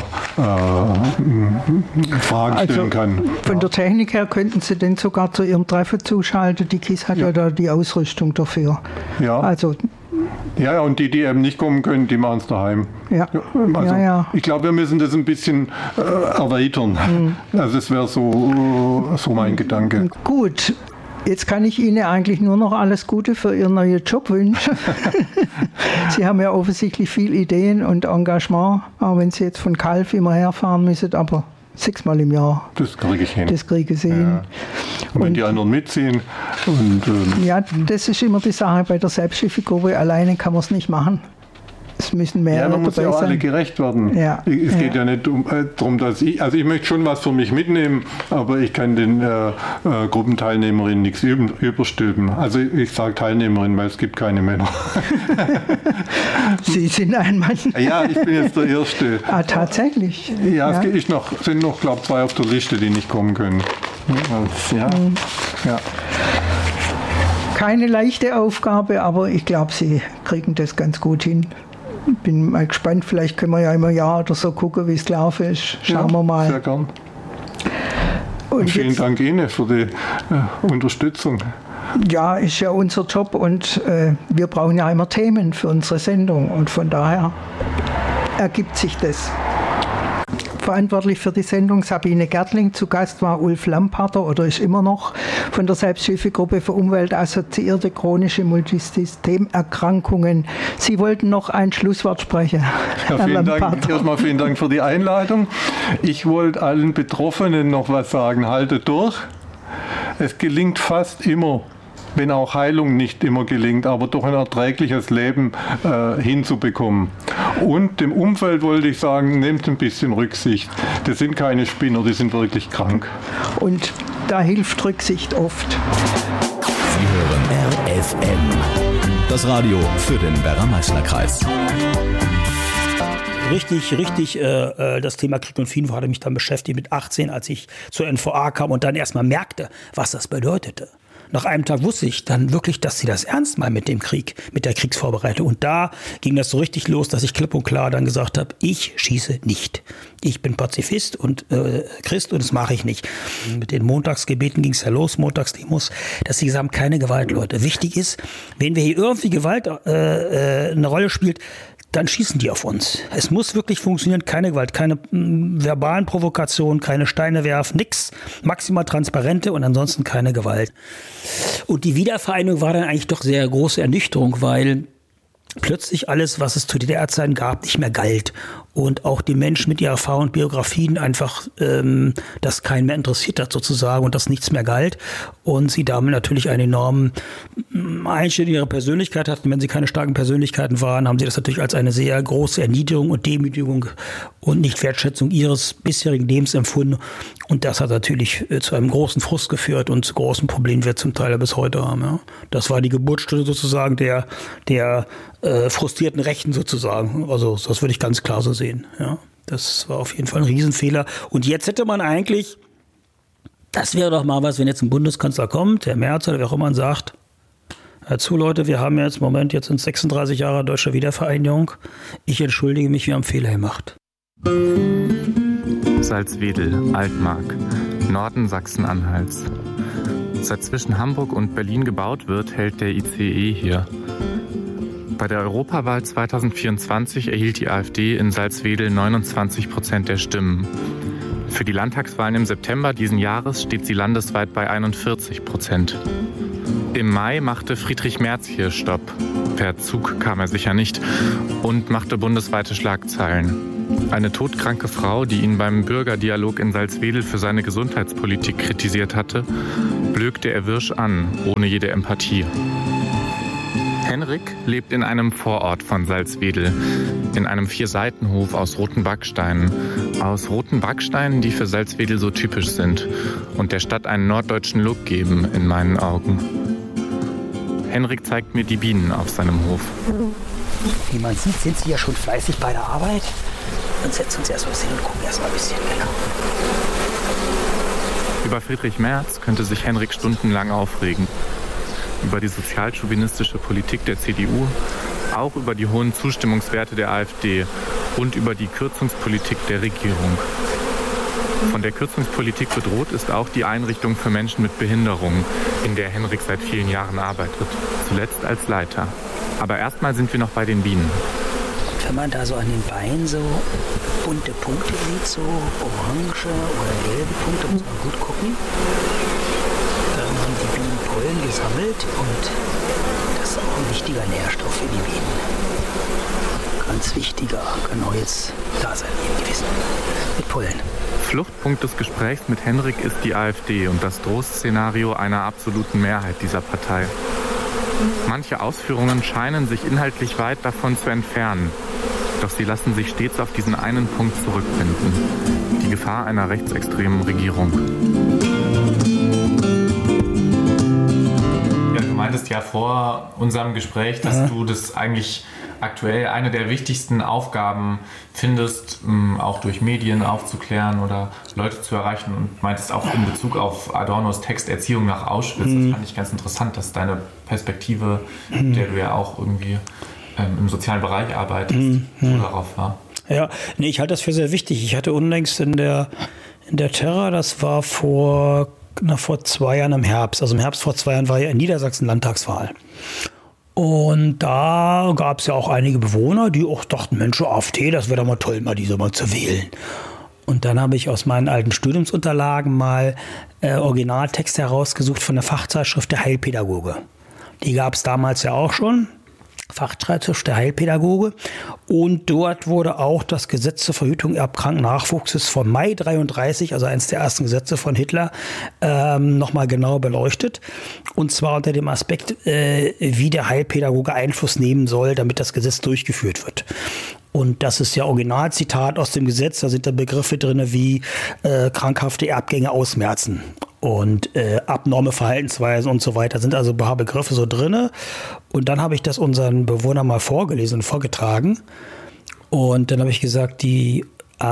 Fragen stellen kann. Von der Technik her könnten Sie denn sogar zu Ihrem Treffen zuschalten. Die KISS hat ja da die Ausrüstung dafür. Ja. Also ja, und die eben nicht kommen können, die machen es daheim. Ja. Also, ich glaube, wir müssen das ein bisschen erweitern. Also das wäre so mein Gedanke. Gut. Jetzt kann ich Ihnen eigentlich nur noch alles Gute für Ihren neuen Job wünschen. Sie haben ja offensichtlich viel Ideen und Engagement, auch wenn Sie jetzt von Calw immer herfahren müssen, aber 6-mal im Jahr. Das kriege ich hin. Das kriege ich hin. Und wenn die anderen mitziehen. Ja, das ist immer die Sache bei der Selbsthilfegruppe. Alleine kann man es nicht machen. Es müssen mehrere dabei sein. Ja, man muss ja auch alle gerecht werden. Ja. Es geht ja nicht darum, dass ich möchte schon was für mich mitnehmen, aber ich kann den Gruppenteilnehmerinnen nichts überstülpen. Also ich sage Teilnehmerin, weil es gibt keine Männer. Sie sind ein Mann. Ja, ich bin jetzt der Erste. Ah, tatsächlich? Ja, es sind noch, glaube ich, 2 auf der Liste, die nicht kommen können. Ja. Keine leichte Aufgabe, aber ich glaube, Sie kriegen das ganz gut hin. Bin mal gespannt, vielleicht können wir ja im Jahr oder so gucken, wie es gelaufen ist. Schauen wir mal. Sehr gern. Und vielen Dank Ihnen für die Unterstützung. Ja, ist ja unser Job und wir brauchen ja immer Themen für unsere Sendung und von daher ergibt sich das. Verantwortlich für die Sendung Sabine Gärtling. Zu Gast war Ulf Lamparter oder ist immer noch von der Selbsthilfegruppe für umweltassoziierte chronische Multisystemerkrankungen. Sie wollten noch ein Schlusswort sprechen. Ja, vielen Dank. Erstmal vielen Dank für die Einladung. Ich wollte allen Betroffenen noch was sagen. Haltet durch. Es gelingt fast immer, wenn auch Heilung nicht immer gelingt, aber doch ein erträgliches Leben hinzubekommen. Und dem Umfeld wollte ich sagen, nehmt ein bisschen Rücksicht. Das sind keine Spinner, die sind wirklich krank. Und da hilft Rücksicht oft. Sie hören RFM, das Radio für den Werra-Meißner-Kreis. Richtig, das Thema Krieg und Frieden hatte mich dann beschäftigt mit 18, als ich zur NVA kam und dann erstmal merkte, was das bedeutete. Nach einem Tag wusste ich dann wirklich, dass sie das ernst meinen mit dem Krieg, mit der Kriegsvorbereitung. Und da ging das so richtig los, dass ich klipp und klar dann gesagt habe, ich schieße nicht. Ich bin Pazifist und Christ und das mache ich nicht. Mit den Montagsgebeten ging es ja los, Montagsdemos, dass sie gesagt haben, keine Gewalt, Leute. Wichtig ist, wenn wir hier irgendwie Gewalt eine Rolle spielt, dann schießen die auf uns. Es muss wirklich funktionieren, keine Gewalt, keine verbalen Provokationen, keine Steine werfen, nix, maximal transparente und ansonsten keine Gewalt. Und die Wiedervereinigung war dann eigentlich doch sehr große Ernüchterung, weil plötzlich alles, was es zu DDR-Zeiten gab, nicht mehr galt. Und auch die Menschen mit ihrer Erfahrung und Biografien einfach das keinen mehr interessiert hat sozusagen und das nichts mehr galt. Und sie damit natürlich einen enormen Einschnitt in ihre Persönlichkeit hatten. Wenn sie keine starken Persönlichkeiten waren, haben sie das natürlich als eine sehr große Erniedrigung und Demütigung und Nichtwertschätzung ihres bisherigen Lebens empfunden. Und das hat natürlich zu einem großen Frust geführt und zu großen Problemen, die wir zum Teil bis heute haben. Ja. Das war die Geburtsstunde sozusagen der frustrierten Rechten sozusagen. Also das würde ich ganz klar so sehen. Ja. Das war auf jeden Fall ein Riesenfehler. Und jetzt hätte man eigentlich, das wäre doch mal was, wenn jetzt ein Bundeskanzler kommt, der Merz oder wer auch immer sagt, hört zu Leute, wir haben jetzt im Moment, jetzt sind 36 Jahre deutscher Wiedervereinigung. Ich entschuldige mich, wir haben Fehler gemacht. Salzwedel, Altmark, Norden Sachsen-Anhalts. Seit zwischen Hamburg und Berlin gebaut wird, hält der ICE hier. Bei der Europawahl 2024 erhielt die AfD in Salzwedel 29% der Stimmen. Für die Landtagswahlen im September diesen Jahres steht sie landesweit bei 41%. Im Mai machte Friedrich Merz hier Stopp. Per Zug kam er sicher nicht und machte bundesweite Schlagzeilen. Eine todkranke Frau, die ihn beim Bürgerdialog in Salzwedel für seine Gesundheitspolitik kritisiert hatte, blökte er wirsch an, ohne jede Empathie. Henrik lebt in einem Vorort von Salzwedel, in einem 4-Seitenhof aus roten Backsteinen. Aus roten Backsteinen, die für Salzwedel so typisch sind und der Stadt einen norddeutschen Look geben, in meinen Augen. Henrik zeigt mir die Bienen auf seinem Hof. Wie man sieht, sind sie ja schon fleißig bei der Arbeit. Und setzen uns erst mal hin und gucken erst mal ein bisschen länger. Über Friedrich Merz könnte sich Henrik stundenlang aufregen. Über die sozialchauvinistische Politik der CDU, auch über die hohen Zustimmungswerte der AfD und über die Kürzungspolitik der Regierung. Von der Kürzungspolitik bedroht ist auch die Einrichtung für Menschen mit Behinderung, in der Henrik seit vielen Jahren arbeitet, zuletzt als Leiter. Aber erstmal sind wir noch bei den Bienen. Und wenn man da so an den Beinen so bunte Punkte sieht, so orange oder gelbe Punkte, muss man gut gucken. Dann haben die Bienen Pollen gesammelt und das ist auch ein wichtiger Nährstoff für die Bienen. Ganz wichtiger, kann auch jetzt da sein gewesen mit Pollen. Fluchtpunkt des Gesprächs mit Henrik ist die AfD und das Drohszenario einer absoluten Mehrheit dieser Partei. Manche Ausführungen scheinen sich inhaltlich weit davon zu entfernen, doch sie lassen sich stets auf diesen einen Punkt zurückfinden: die Gefahr einer rechtsextremen Regierung. Ja, du meintest ja vor unserem Gespräch, dass du das eigentlich aktuell eine der wichtigsten Aufgaben findest, auch durch Medien aufzuklären oder Leute zu erreichen, und meintest auch in Bezug auf Adornos Text Erziehung nach Auschwitz. Das fand ich ganz interessant, dass deine Perspektive, der du ja auch irgendwie im sozialen Bereich arbeitest, so darauf war. Ja, nee, ich halte das für sehr wichtig. Ich hatte unlängst in der Terra, das war vor 2 Jahren im Herbst, also im Herbst vor 2 Jahren war ja in Niedersachsen Landtagswahl. Und da gab es ja auch einige Bewohner, die auch dachten, Mensch, AfD, das wäre doch mal toll, mal diese mal zu wählen. Und dann habe ich aus meinen alten Studiumsunterlagen mal Originaltexte herausgesucht von der Fachzeitschrift Der Heilpädagoge. Die gab es damals ja auch schon. Fachzeitschrift Der Heilpädagoge. Und dort wurde auch das Gesetz zur Verhütung erbkranken Nachwuchses von Mai 33, also eines der ersten Gesetze von Hitler, nochmal genau beleuchtet. Und zwar unter dem Aspekt, wie der Heilpädagoge Einfluss nehmen soll, damit das Gesetz durchgeführt wird. Und das ist ja Originalzitat aus dem Gesetz. Da sind da Begriffe drin wie krankhafte Erbgänge ausmerzen und abnorme Verhaltensweisen und so weiter. Da sind also ein paar Begriffe so drin. Und dann habe ich das unseren Bewohnern mal vorgelesen und vorgetragen. Und dann habe ich gesagt, die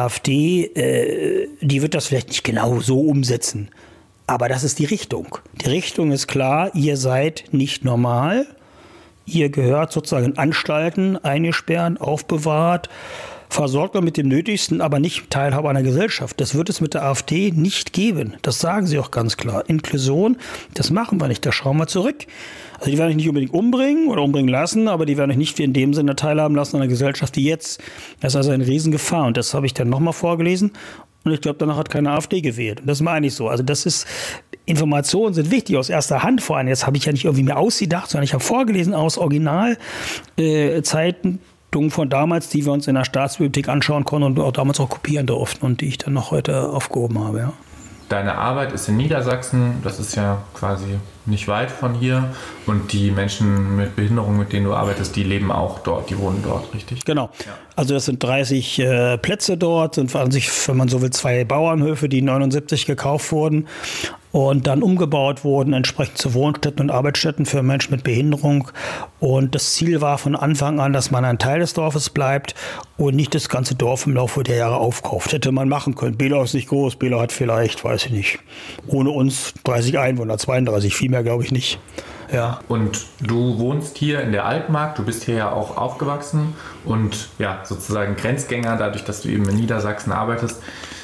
AfD, die wird das vielleicht nicht genau so umsetzen. Aber das ist die Richtung. Die Richtung ist klar, ihr seid nicht normal. Ihr gehört sozusagen in Anstalten, eingesperrt, aufbewahrt, versorgt man mit dem Nötigsten, aber nicht Teilhabe einer Gesellschaft. Das wird es mit der AfD nicht geben. Das sagen sie auch ganz klar. Inklusion, das machen wir nicht, da schauen wir zurück. Also die werden euch nicht unbedingt umbringen oder umbringen lassen, aber die werden euch nicht in dem Sinne teilhaben lassen an einer Gesellschaft wie jetzt. Das ist also eine Riesengefahr. Und das habe ich dann nochmal vorgelesen. Und ich glaube, danach hat keine AfD gewählt. Und das meine ich so. Also das ist, Informationen sind wichtig aus erster Hand vor allem. Jetzt habe ich ja nicht irgendwie mir ausgedacht, sondern ich habe vorgelesen aus Originalzeiten von damals, die wir uns in der Staatsbibliothek anschauen konnten und auch damals auch kopieren durften und die ich dann noch heute aufgehoben habe. Ja. Deine Arbeit ist in Niedersachsen, das ist ja quasi nicht weit von hier, und die Menschen mit Behinderung, mit denen du arbeitest, die leben auch dort, die wohnen dort, richtig? Genau. Ja. Also das sind 30 Plätze dort, sind an sich, wenn man so will, 2 Bauernhöfe, die 79 gekauft wurden und dann umgebaut wurden, entsprechend zu Wohnstätten und Arbeitsstätten für Menschen mit Behinderung. Und das Ziel war von Anfang an, dass man ein Teil des Dorfes bleibt und nicht das ganze Dorf im Laufe der Jahre aufkauft. Hätte man machen können. Belau ist nicht groß, Belau hat vielleicht, weiß ich nicht, ohne uns 30 Einwohner, 32, viel mehr glaube ich nicht. Ja. Und du wohnst hier in der Altmark, du bist hier ja auch aufgewachsen und ja, sozusagen Grenzgänger, dadurch, dass du eben in Niedersachsen arbeitest.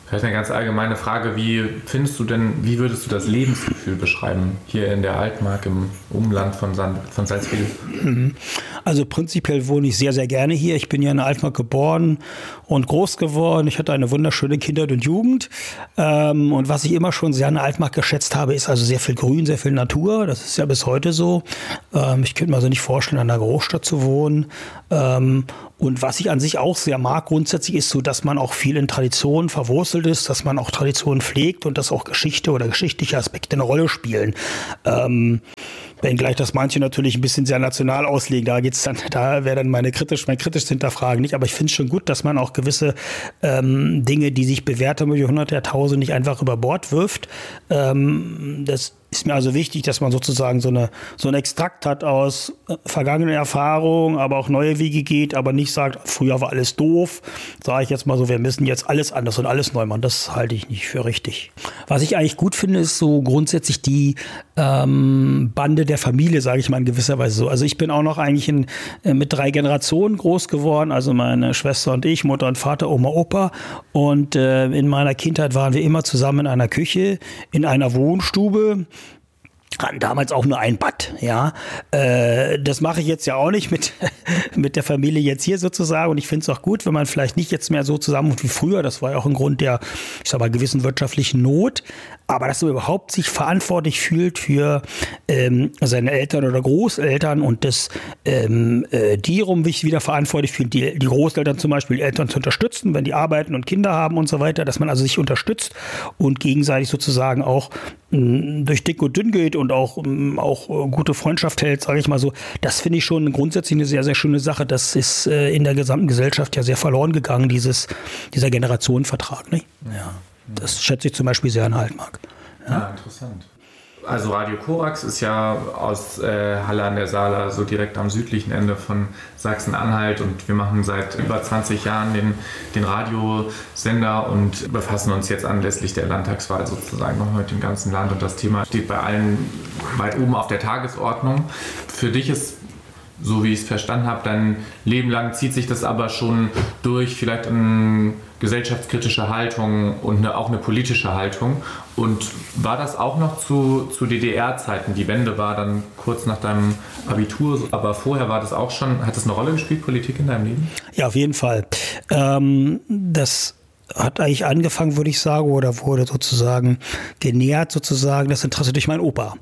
Vielleicht eine ganz allgemeine Frage, wie würdest du das Lebensgefühl beschreiben hier in der Altmark im Umland von Salzwedel? Also prinzipiell wohne ich sehr, sehr gerne hier. Ich bin ja in der Altmark geboren und groß geworden. Ich hatte eine wunderschöne Kindheit und Jugend. Und was ich immer schon sehr an der Altmark geschätzt habe, ist also sehr viel Grün, sehr viel Natur. Das ist ja bis heute so. Ich könnte mir also nicht vorstellen, in einer Großstadt zu wohnen. Und was ich an sich auch sehr mag grundsätzlich ist so, dass man auch viel in Traditionen verwurzelt ist, dass man auch Traditionen pflegt und dass auch Geschichte oder geschichtliche Aspekte eine Rolle spielen. Wenngleich das manche natürlich ein bisschen sehr national auslegen, da wäre dann mein kritisches Hinterfragen nicht, aber ich finde es schon gut, dass man auch gewisse Dinge, die sich bewährt haben über die Hunderte, Jahrtausende, nicht einfach über Bord wirft. Das ist mir also wichtig, dass man sozusagen so ein Extrakt hat aus vergangenen Erfahrungen, aber auch neue Wege geht, aber nicht sagt, früher war alles doof, sage ich jetzt mal so, wir müssen jetzt alles anders und alles neu machen. Das halte ich nicht für richtig. Was ich eigentlich gut finde, ist so grundsätzlich die Bande der Familie, sage ich mal in gewisser Weise so. Also ich bin auch noch eigentlich mit 3 Generationen groß geworden, also meine Schwester und ich, Mutter und Vater, Oma, Opa. Und in meiner Kindheit waren wir immer zusammen in einer Küche, in einer Wohnstube. Hatten damals auch nur ein Bad, ja. Das mache ich jetzt ja auch nicht mit der Familie jetzt hier sozusagen. Und ich finde es auch gut, wenn man vielleicht nicht jetzt mehr so zusammen wie früher. Das war ja auch ein Grund der, ich sag mal, gewissen wirtschaftlichen Not. Aber dass man überhaupt sich verantwortlich fühlt für seine Eltern oder Großeltern und dass die sich wieder verantwortlich fühlen, die Großeltern zum Beispiel, die Eltern zu unterstützen, wenn die arbeiten und Kinder haben und so weiter, dass man also sich unterstützt und gegenseitig sozusagen auch durch dick und dünn geht und auch gute Freundschaft hält, sage ich mal so. Das finde ich schon grundsätzlich eine sehr, sehr schöne Sache. Das ist in der gesamten Gesellschaft ja sehr verloren gegangen, dieser Generationenvertrag. Nicht? Ja. Das schätze ich zum Beispiel sehr in Altmark. Ja, interessant. Also Radio Korax ist ja aus Halle an der Saale, so direkt am südlichen Ende von Sachsen-Anhalt, und wir machen seit über 20 Jahren den Radiosender und befassen uns jetzt anlässlich der Landtagswahl sozusagen noch mit dem ganzen Land, und das Thema steht bei allen weit oben auf der Tagesordnung. Für dich ist, so wie ich es verstanden habe, dein Leben lang zieht sich das aber schon durch, vielleicht eine gesellschaftskritische Haltung und auch eine politische Haltung. Und war das auch noch zu DDR-Zeiten? Die Wende war dann kurz nach deinem Abitur, aber vorher war das auch schon, hat das eine Rolle gespielt, Politik in deinem Leben? Ja, auf jeden Fall. Das hat eigentlich angefangen, würde ich sagen, oder wurde sozusagen genährt, sozusagen das Interesse durch meinen Opa.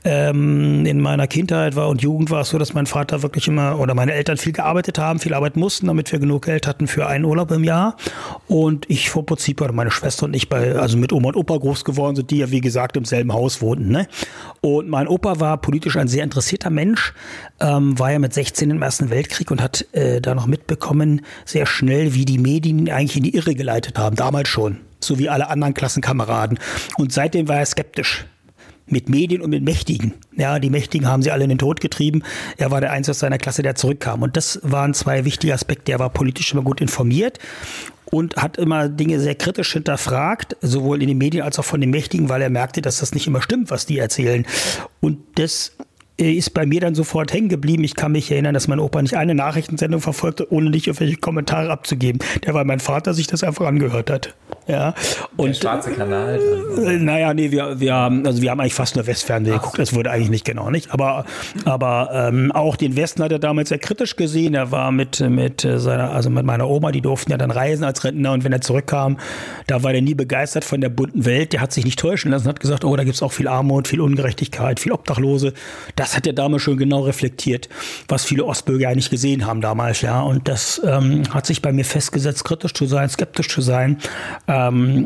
In meiner Kindheit und Jugend war es so, dass mein Vater wirklich immer, oder meine Eltern viel gearbeitet haben, viel arbeiten mussten, damit wir genug Geld hatten für einen Urlaub im Jahr. Und ich vom Prinzip, oder meine Schwester und ich also mit Oma und Opa groß geworden sind, die ja wie gesagt im selben Haus wohnten. Ne? Und mein Opa war politisch ein sehr interessierter Mensch, war ja mit 16 im Ersten Weltkrieg und hat da noch mitbekommen, sehr schnell, wie die Medien ihn eigentlich in die Irre geleitet haben, damals schon, so wie alle anderen Klassenkameraden. Und seitdem war er skeptisch mit Medien und mit Mächtigen. Ja, die Mächtigen haben sie alle in den Tod getrieben. Er war der Einzige aus seiner Klasse, der zurückkam. Und das waren 2 wichtige Aspekte. Er war politisch immer gut informiert und hat immer Dinge sehr kritisch hinterfragt, sowohl in den Medien als auch von den Mächtigen, weil er merkte, dass das nicht immer stimmt, was die erzählen. Und das ist bei mir dann sofort hängen geblieben. Ich kann mich erinnern, dass mein Opa nicht eine Nachrichtensendung verfolgte, ohne nicht irgendwelche Kommentare abzugeben. Weil mein Vater sich das einfach angehört hat. Ja. Und der schwarze Kanal? Naja, nee, wir haben eigentlich fast nur Westfernsehen geguckt. Das wurde eigentlich nicht genau, nicht. Aber auch den Westen hat er damals sehr kritisch gesehen. Er war mit meiner Oma, die durften ja dann reisen als Rentner, und wenn er zurückkam, da war er nie begeistert von der bunten Welt. Der hat sich nicht täuschen lassen, hat gesagt, da gibt es auch viel Armut, viel Ungerechtigkeit, viel Obdachlose. Das hat der damals schon genau reflektiert, was viele Ostbürger eigentlich gesehen haben damals, ja. Und das hat sich bei mir festgesetzt, kritisch zu sein, skeptisch zu sein. Da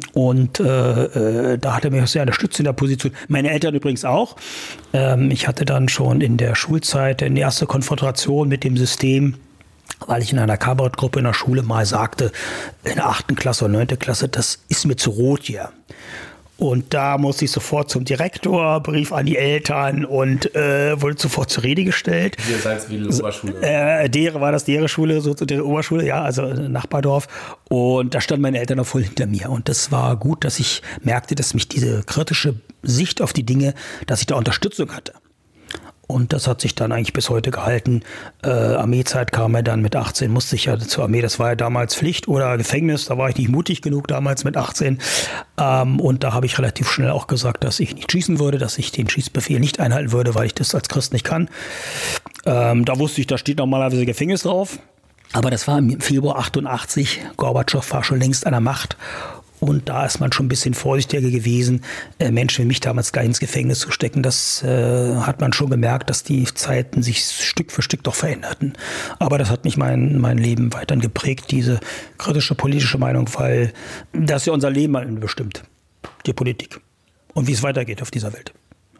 hat er mich sehr unterstützt in der Position. Meine Eltern übrigens auch. Ich hatte dann schon in der Schulzeit eine erste Konfrontation mit dem System, weil ich in einer Kabarettgruppe in der Schule mal sagte, in der 8. Klasse oder 9. Klasse, das ist mir zu rot hier. Und da musste ich sofort zum Direktor, Brief an die Eltern, und wurde sofort zur Rede gestellt. Hier Salzwedel Oberschule. War das deren Schule, so der Oberschule, ja, also Nachbardorf. Und da standen meine Eltern auch voll hinter mir. Und das war gut, dass ich merkte, dass mich diese kritische Sicht auf die Dinge, dass ich da Unterstützung hatte. Und das hat sich dann eigentlich bis heute gehalten. Armeezeit kam er dann mit 18, musste ich ja zur Armee. Das war ja damals Pflicht oder Gefängnis. Da war ich nicht mutig genug damals mit 18. Und da habe ich relativ schnell auch gesagt, dass ich nicht schießen würde, dass ich den Schießbefehl nicht einhalten würde, weil ich das als Christ nicht kann. Da wusste ich, da steht normalerweise Gefängnis drauf. Aber das war im Februar 88. Gorbatschow war schon längst an der Macht. Und da ist man schon ein bisschen vorsichtiger gewesen, Menschen wie mich damals gleich ins Gefängnis zu stecken. Das hat man schon gemerkt, dass die Zeiten sich Stück für Stück doch veränderten. Aber das hat mich mein Leben weiterhin geprägt, diese kritische politische Meinung, weil das ja unser Leben bestimmt, die Politik und wie es weitergeht auf dieser Welt.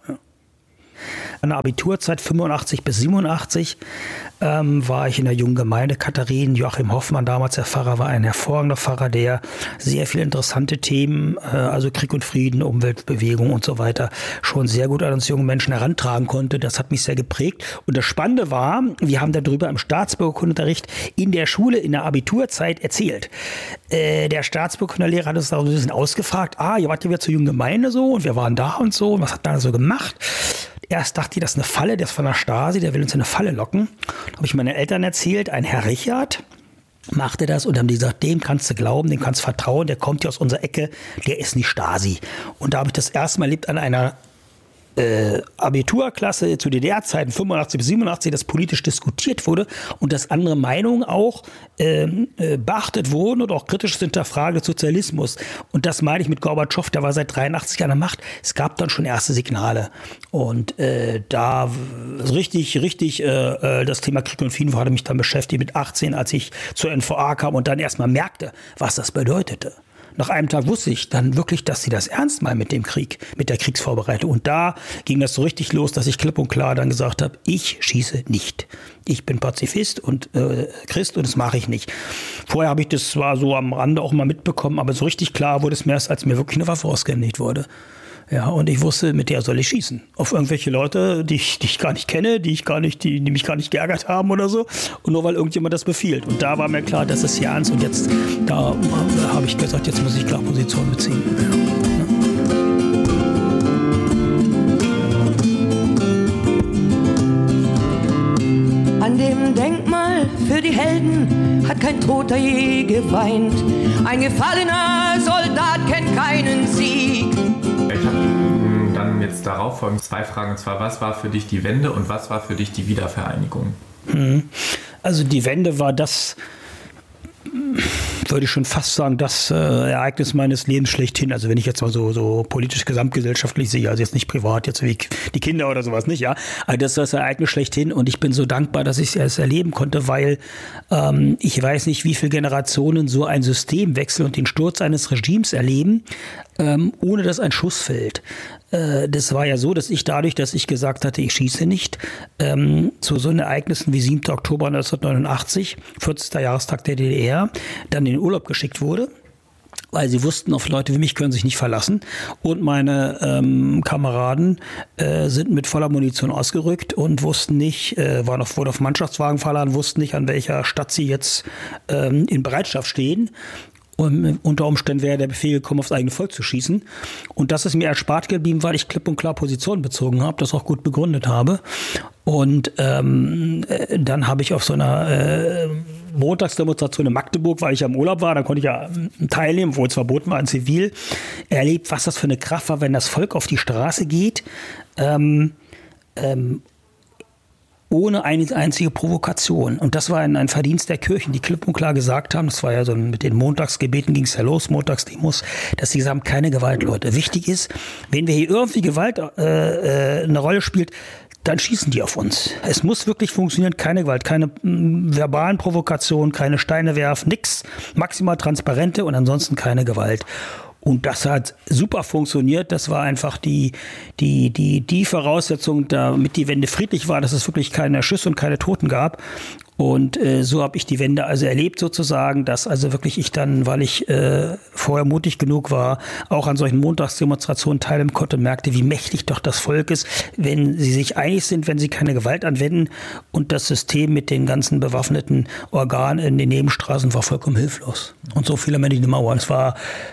In der Abiturzeit 85 bis 87 war ich in der jungen Gemeinde Katharin. Joachim Hoffmann, damals der Pfarrer, war ein hervorragender Pfarrer, der sehr viele interessante Themen, also Krieg und Frieden, Umweltbewegung und so weiter, schon sehr gut an uns jungen Menschen herantragen konnte. Das hat mich sehr geprägt. Und das Spannende war, wir haben darüber im Staatsbürgerkundeunterricht in der Schule in der Abiturzeit erzählt. Der Staatsbürgerkundelehrer hat uns da so ein bisschen ausgefragt, ihr wart ja wieder zur jungen Gemeinde so und wir waren da und so und was hat man da so gemacht? Erst dachte ich, das ist eine Falle, der ist von der Stasi, der will uns in eine Falle locken. Da habe ich meinen Eltern erzählt, ein Herr Richard machte das und haben die gesagt, dem kannst du glauben, dem kannst du vertrauen, der kommt hier aus unserer Ecke, der ist nicht Stasi. Und da habe ich das erste Mal erlebt an einer Abiturklasse zu DDR-Zeiten 85 bis 87, das politisch diskutiert wurde und dass andere Meinungen auch beachtet wurden und auch kritisch hinterfragt des Sozialismus. Und das meine ich mit Gorbatschow, der war seit 83 an der Macht. Es gab dann schon erste Signale. Und da richtig das Thema Krieg und Frieden hatte mich dann beschäftigt mit 18, als ich zur NVA kam und dann erstmal merkte, was das bedeutete. Nach einem Tag wusste ich dann wirklich, dass sie das ernst meinen mit dem Krieg, mit der Kriegsvorbereitung. Und da ging das so richtig los, dass ich klipp und klar dann gesagt habe, ich schieße nicht. Ich bin Pazifist und Christ und das mache ich nicht. Vorher habe ich das zwar so am Rande auch mal mitbekommen, aber so richtig klar wurde es mir erst, als mir wirklich eine Waffe ausgehändigt wurde. Ja, und ich wusste, mit der soll ich schießen. Auf irgendwelche Leute, die ich gar nicht kenne, die mich gar nicht geärgert haben oder so. Und nur weil irgendjemand das befiehlt. Und da war mir klar, das ist hier ernst. Und jetzt, da habe ich gesagt, jetzt muss ich klar Position beziehen. An dem Denkmal für die Helden hat kein Toter je geweint. Ein gefallener Soldat kennt keinen Sieg. Ich habe dann jetzt darauf folgend 2 Fragen. Und zwar, was war für dich die Wende und was war für dich die Wiedervereinigung? Also die Wende war das, würde ich schon fast sagen, das Ereignis meines Lebens schlechthin. Also wenn ich jetzt mal so politisch gesamtgesellschaftlich sehe, also jetzt nicht privat, jetzt wie die Kinder oder sowas nicht, ja. Also das ist das Ereignis schlechthin und ich bin so dankbar, dass ich es erleben konnte, weil ich weiß nicht, wie viele Generationen so ein Systemwechsel und den Sturz eines Regimes erleben, ohne dass ein Schuss fällt. Das war ja so, dass ich dadurch, dass ich gesagt hatte, ich schieße nicht, zu so Ereignissen wie 7. Oktober 1989, 40. Jahrestag der DDR, dann in den Urlaub geschickt wurde, weil sie wussten, auf Leute wie mich können sich nicht verlassen. Und meine Kameraden sind mit voller Munition ausgerückt und wussten nicht, wurde auf Mannschaftswagen verladen, wussten nicht, an welcher Stadt sie jetzt in Bereitschaft stehen. Und unter Umständen wäre der Befehl gekommen, aufs eigene Volk zu schießen. Und das ist mir erspart geblieben, weil ich klipp und klar Position bezogen habe, das auch gut begründet habe. Und dann habe ich auf so einer Montagsdemonstration in Magdeburg, weil ich ja im Urlaub war, da konnte ich ja teilnehmen, wo es verboten war in Zivil, erlebt, was das für eine Kraft war, wenn das Volk auf die Straße geht, ohne eine einzige Provokation. Und das war ein Verdienst der Kirchen, die klipp und klar gesagt haben, das war ja so mit den Montagsgebeten ging es ja los, Montagsdemos, dass sie gesagt haben, keine Gewalt, Leute. Wichtig ist, wenn wir hier irgendwie Gewalt eine Rolle spielt, dann schießen die auf uns. Es muss wirklich funktionieren, keine Gewalt, keine verbalen Provokationen, keine Steine werfen, nix, maximal transparente und ansonsten keine Gewalt. Und das hat super funktioniert. Das war einfach die Voraussetzung, damit die Wende friedlich war, dass es wirklich keine Schüsse und keine Toten gab. Und so habe ich die Wende also erlebt sozusagen, dass also wirklich ich dann, weil ich vorher mutig genug war, auch an solchen Montagsdemonstrationen teilnehmen konnte und merkte, wie mächtig doch das Volk ist, wenn sie sich einig sind, wenn sie keine Gewalt anwenden. Und das System mit den ganzen bewaffneten Organen in den Nebenstraßen war vollkommen hilflos. Und so fiel am Ende die Mauer. Es war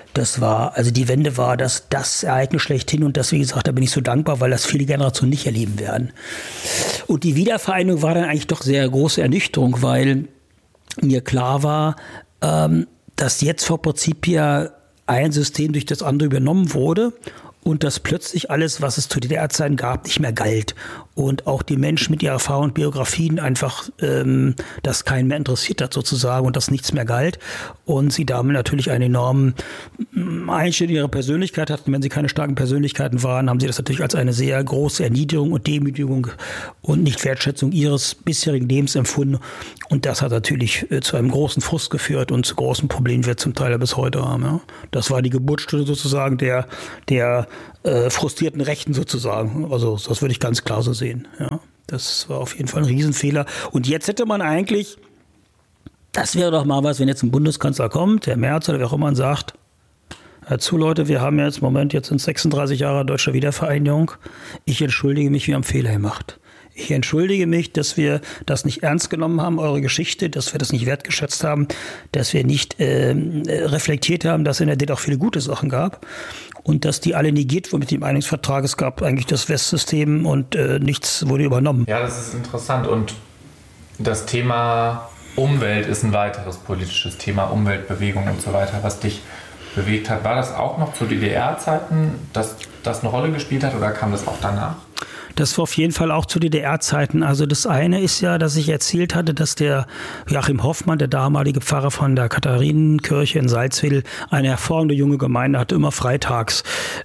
Also die Wende war das Ereignis schlechthin und das, wie gesagt, da bin ich so dankbar, weil das viele Generationen nicht erleben werden. Und die Wiedervereinigung war dann eigentlich doch sehr große Ernüchterung, weil mir klar war, dass jetzt vor Prinzip ja ein System durch das andere übernommen wurde und dass plötzlich alles, was es zu DDR-Zeiten gab, nicht mehr galt. Und auch die Menschen mit ihrer Erfahrung und Biografien einfach das keinen mehr interessiert hat sozusagen und dass nichts mehr galt. Und sie damit natürlich einen enormen Einschnitt in ihre Persönlichkeit hatten. Wenn sie keine starken Persönlichkeiten waren, haben sie das natürlich als eine sehr große Erniedrigung und Demütigung und Nichtwertschätzung ihres bisherigen Lebens empfunden. Und das hat natürlich zu einem großen Frust geführt und zu großen Problemen, die wir zum Teil bis heute haben. Ja. Das war die Geburtsstunde sozusagen der frustrierten Rechten sozusagen. Also das würde ich ganz klar so sehen. Ja. Das war auf jeden Fall ein Riesenfehler. Und jetzt hätte man eigentlich, das wäre doch mal was, wenn jetzt ein Bundeskanzler kommt, der Merz oder wer auch immer, und sagt, hört zu Leute, wir haben jetzt im Moment, jetzt sind 36 Jahre deutscher Wiedervereinigung. Ich entschuldige mich, wir haben Fehler gemacht. Ich entschuldige mich, dass wir das nicht ernst genommen haben, eure Geschichte, dass wir das nicht wertgeschätzt haben, dass wir nicht reflektiert haben, dass es in der DDR auch viele gute Sachen gab und dass die alle negiert wurden mit dem Einigungsvertrag. Es gab eigentlich das Westsystem und nichts wurde übernommen. Ja, das ist interessant und das Thema Umwelt ist ein weiteres politisches Thema, Umweltbewegung und so weiter, was dich bewegt hat. War das auch noch zu DDR-Zeiten, dass das eine Rolle gespielt hat oder kam das auch danach? Das war auf jeden Fall auch zu DDR-Zeiten. Also das eine ist ja, dass ich erzählt hatte, dass der Joachim Hoffmann, der damalige Pfarrer von der Katharinenkirche in Salzwedel, eine hervorragende junge Gemeinde hatte, immer freitags.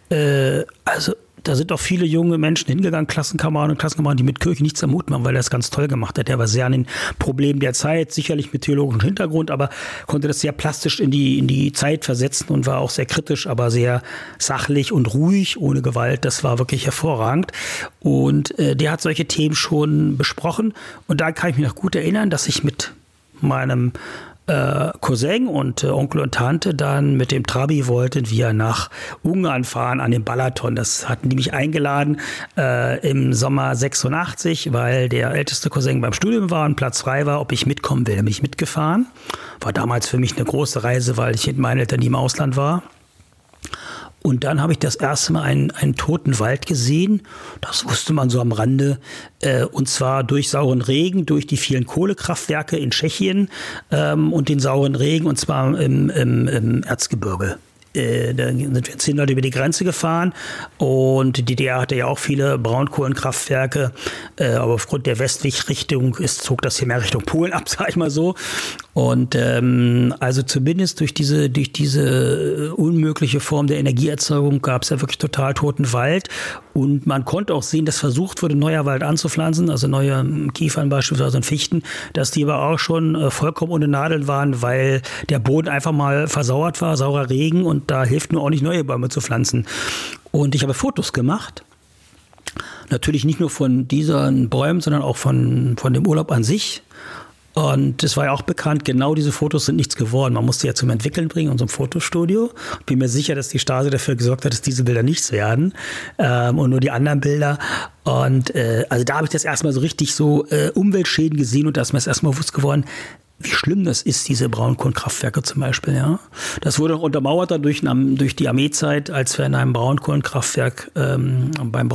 Da sind auch viele junge Menschen hingegangen, Klassenkameraden und Klassenkameraden, die mit Kirche nichts am Hut machen, weil er es ganz toll gemacht hat. Er war sehr an den Problemen der Zeit, sicherlich mit theologischem Hintergrund, aber konnte das sehr plastisch in die Zeit versetzen und war auch sehr kritisch, aber sehr sachlich und ruhig, ohne Gewalt. Das war wirklich hervorragend. Und der hat solche Themen schon besprochen. Und da kann ich mich noch gut erinnern, dass ich mit meinem Cousin und Onkel und Tante dann mit dem Trabi wollten wir nach Ungarn fahren an den Balaton. Das hatten die mich eingeladen im Sommer 86, weil der älteste Cousin beim Studium war und Platz frei war, ob ich mitkommen will. Da bin ich mitgefahren. War damals für mich eine große Reise, weil ich mit meinen Eltern nie im Ausland war. Und dann habe ich das erste Mal einen toten Wald gesehen. Das wusste man so am Rande. Und zwar durch sauren Regen, durch die vielen Kohlekraftwerke in Tschechien und den sauren Regen, und zwar im Erzgebirge. Da sind wir in Zindert über die Grenze gefahren und die DDR hatte ja auch viele Braunkohlenkraftwerke, aber aufgrund der Westweg-Richtung zog das hier mehr Richtung Polen ab, sag ich mal so. Und also zumindest durch diese unmögliche Form der Energieerzeugung gab es ja wirklich total toten Wald. Und man konnte auch sehen, dass versucht wurde, neuer Wald anzupflanzen, also neue Kiefern beispielsweise und Fichten, dass die aber auch schon vollkommen ohne Nadeln waren, weil der Boden einfach mal versauert war, saurer Regen, und da hilft nur auch nicht, neue Bäume zu pflanzen. Und ich habe Fotos gemacht. Natürlich nicht nur von diesen Bäumen, sondern auch von dem Urlaub an sich. Und es war ja auch bekannt, genau diese Fotos sind nichts geworden. Man musste ja zum Entwickeln bringen, unserem Fotostudio. Ich bin mir sicher, dass die Stasi dafür gesorgt hat, dass diese Bilder nichts werden und nur die anderen Bilder. Und also da habe ich das erstmal so richtig so Umweltschäden gesehen und da ist mir das erstmal bewusst geworden, wie schlimm das ist, diese Braunkohlenkraftwerke zum Beispiel. Ja. Das wurde auch untermauert dann durch die Armeezeit, als wir in einem Braunkohlenkraftwerk in einem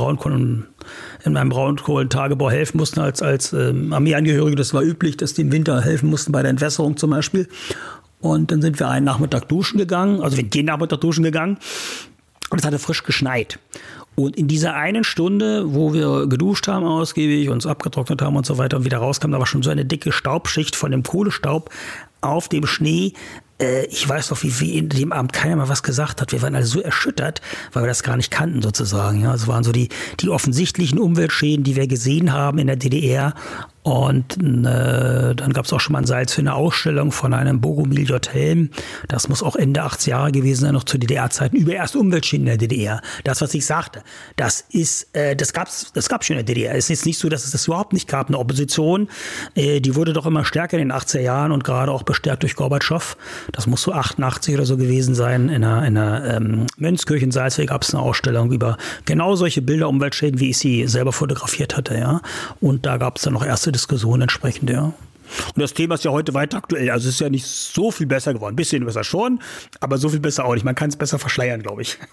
Braunkohlentagebau helfen mussten als Armeeangehörige. Das war üblich, dass die im Winter helfen mussten bei der Entwässerung zum Beispiel. Und dann sind wir einen Nachmittag duschen gegangen, also wir sind jeden Nachmittag duschen gegangen und es hatte frisch geschneit. Und in dieser einen Stunde, wo wir geduscht haben ausgiebig, uns abgetrocknet haben und so weiter und wieder rauskamen, da war schon so eine dicke Staubschicht von dem Kohlestaub auf dem Schnee. Ich weiß noch, wie in dem Abend keiner mal was gesagt hat. Wir waren alle so erschüttert, weil wir das gar nicht kannten sozusagen. Ja, es waren so die offensichtlichen Umweltschäden, die wir gesehen haben in der DDR. Und dann gab es auch schon mal in Salz für eine Ausstellung von einem Bogomil J. Helm. Das muss auch Ende 80er Jahre gewesen sein, noch zu DDR-Zeiten, über erst Umweltschäden in der DDR. Das, was ich sagte, das gab's schon in der DDR. Es ist jetzt nicht so, dass es das überhaupt nicht gab. Eine Opposition, die wurde doch immer stärker in den 80er Jahren und gerade auch bestärkt durch Gorbatschow. Das muss so 88 oder so gewesen sein. In einer Mönchskirche in Salzwedel gab es eine Ausstellung über genau solche Bilder, Umweltschäden, wie ich sie selber fotografiert hatte. Ja. Und da gab es dann noch erste Diskussionen entsprechend. Ja. Und das Thema ist ja heute weiter aktuell. Also es ist ja nicht so viel besser geworden. Ein bisschen besser schon, aber so viel besser auch nicht. Man kann es besser verschleiern, glaube ich.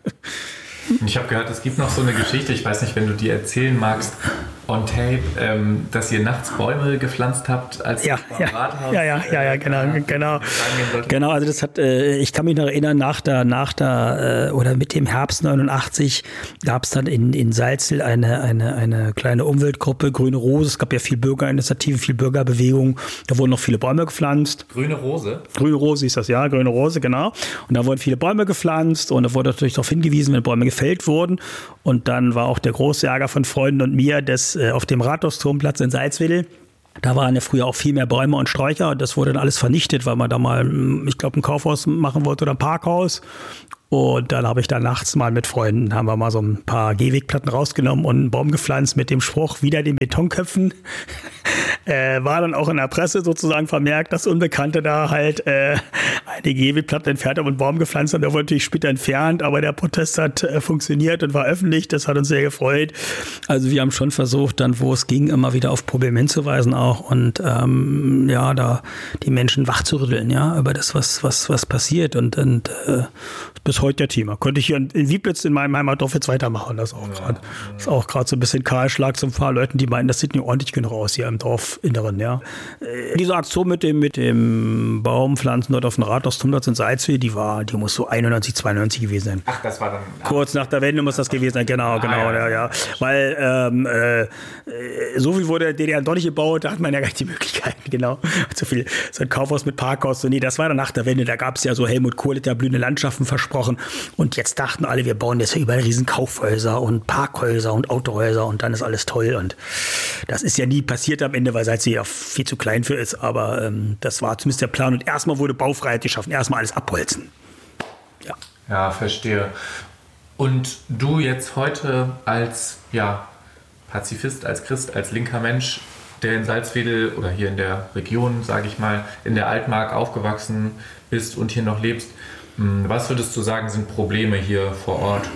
Ich habe gehört, es gibt noch so eine Geschichte, ich weiß nicht, wenn du die erzählen magst, on tape, dass ihr nachts Bäume gepflanzt habt, als ihr am Rathaus... Ja, genau, also das hat, ich kann mich noch erinnern, oder mit dem Herbst 89 gab es dann in Salzwedel eine kleine Umweltgruppe, Grüne Rose. Es gab ja viel Bürgerinitiative, viel Bürgerbewegung. Da wurden noch viele Bäume gepflanzt. Grüne Rose? Grüne Rose hieß das, ja, Grüne Rose, genau. Und da wurden viele Bäume gepflanzt und da wurde natürlich darauf hingewiesen, wenn Bäume gefällt wurden. Und dann war auch der große Ärger von Freunden und mir, dass auf dem Rathausturmplatz in Salzwedel, da waren ja früher auch viel mehr Bäume und Sträucher und das wurde dann alles vernichtet, weil man da mal, ich glaube, ein Kaufhaus machen wollte oder ein Parkhaus. Und dann habe ich da nachts mal mit Freunden, haben wir mal so ein paar Gehwegplatten rausgenommen und einen Baum gepflanzt mit dem Spruch, wieder den Betonköpfen. War dann auch in der Presse sozusagen vermerkt, dass Unbekannte da halt eine Gehwegplatte entfernt haben und einen Baum gepflanzt haben. Der wurde natürlich später entfernt, aber der Protest hat funktioniert und war öffentlich. Das hat uns sehr gefreut. Also wir haben schon versucht, dann wo es ging, immer wieder auf Probleme hinzuweisen auch und da die Menschen wachzurütteln, ja, über das, was passiert und bis heute der Thema. Könnte ich hier in Wieblitz in meinem Heimatdorf jetzt weitermachen. Das ist auch gerade so ein bisschen Kahlschlag zu ein paar Leuten, die meinen, das sieht nicht ordentlich genug aus hier im Dorfinneren. Ja. Diese Aktion mit dem Baumpflanzen dort auf dem Rathausturmplatz in Salzwedel, die muss so 91, 92 gewesen sein. Ach, das war dann... Kurz nach der Wende muss das gewesen sein, genau. Ja. Weil so viel wurde der DDR doch nicht gebaut, da hat man ja gar nicht die Möglichkeiten, genau. So ein Kaufhaus mit Parkhaus, das war dann nach der Wende, da gab es ja so Helmut Kohl hat ja blühende Landschaften versprochen und jetzt dachten alle, wir bauen jetzt überall riesen Kaufhäuser und Parkhäuser und Autohäuser und dann ist alles toll und das ist ja nie passiert am Ende, weil Salzwedel ja viel zu klein für ist, aber das war zumindest der Plan und erstmal wurde Baufreiheit geschaffen, erstmal alles abholzen. Ja, verstehe. Und du jetzt heute als Pazifist, als Christ, als linker Mensch, der in Salzwedel oder hier in der Region, sage ich mal, in der Altmark aufgewachsen bist und hier noch lebst, was würdest du sagen, sind Probleme hier vor Ort?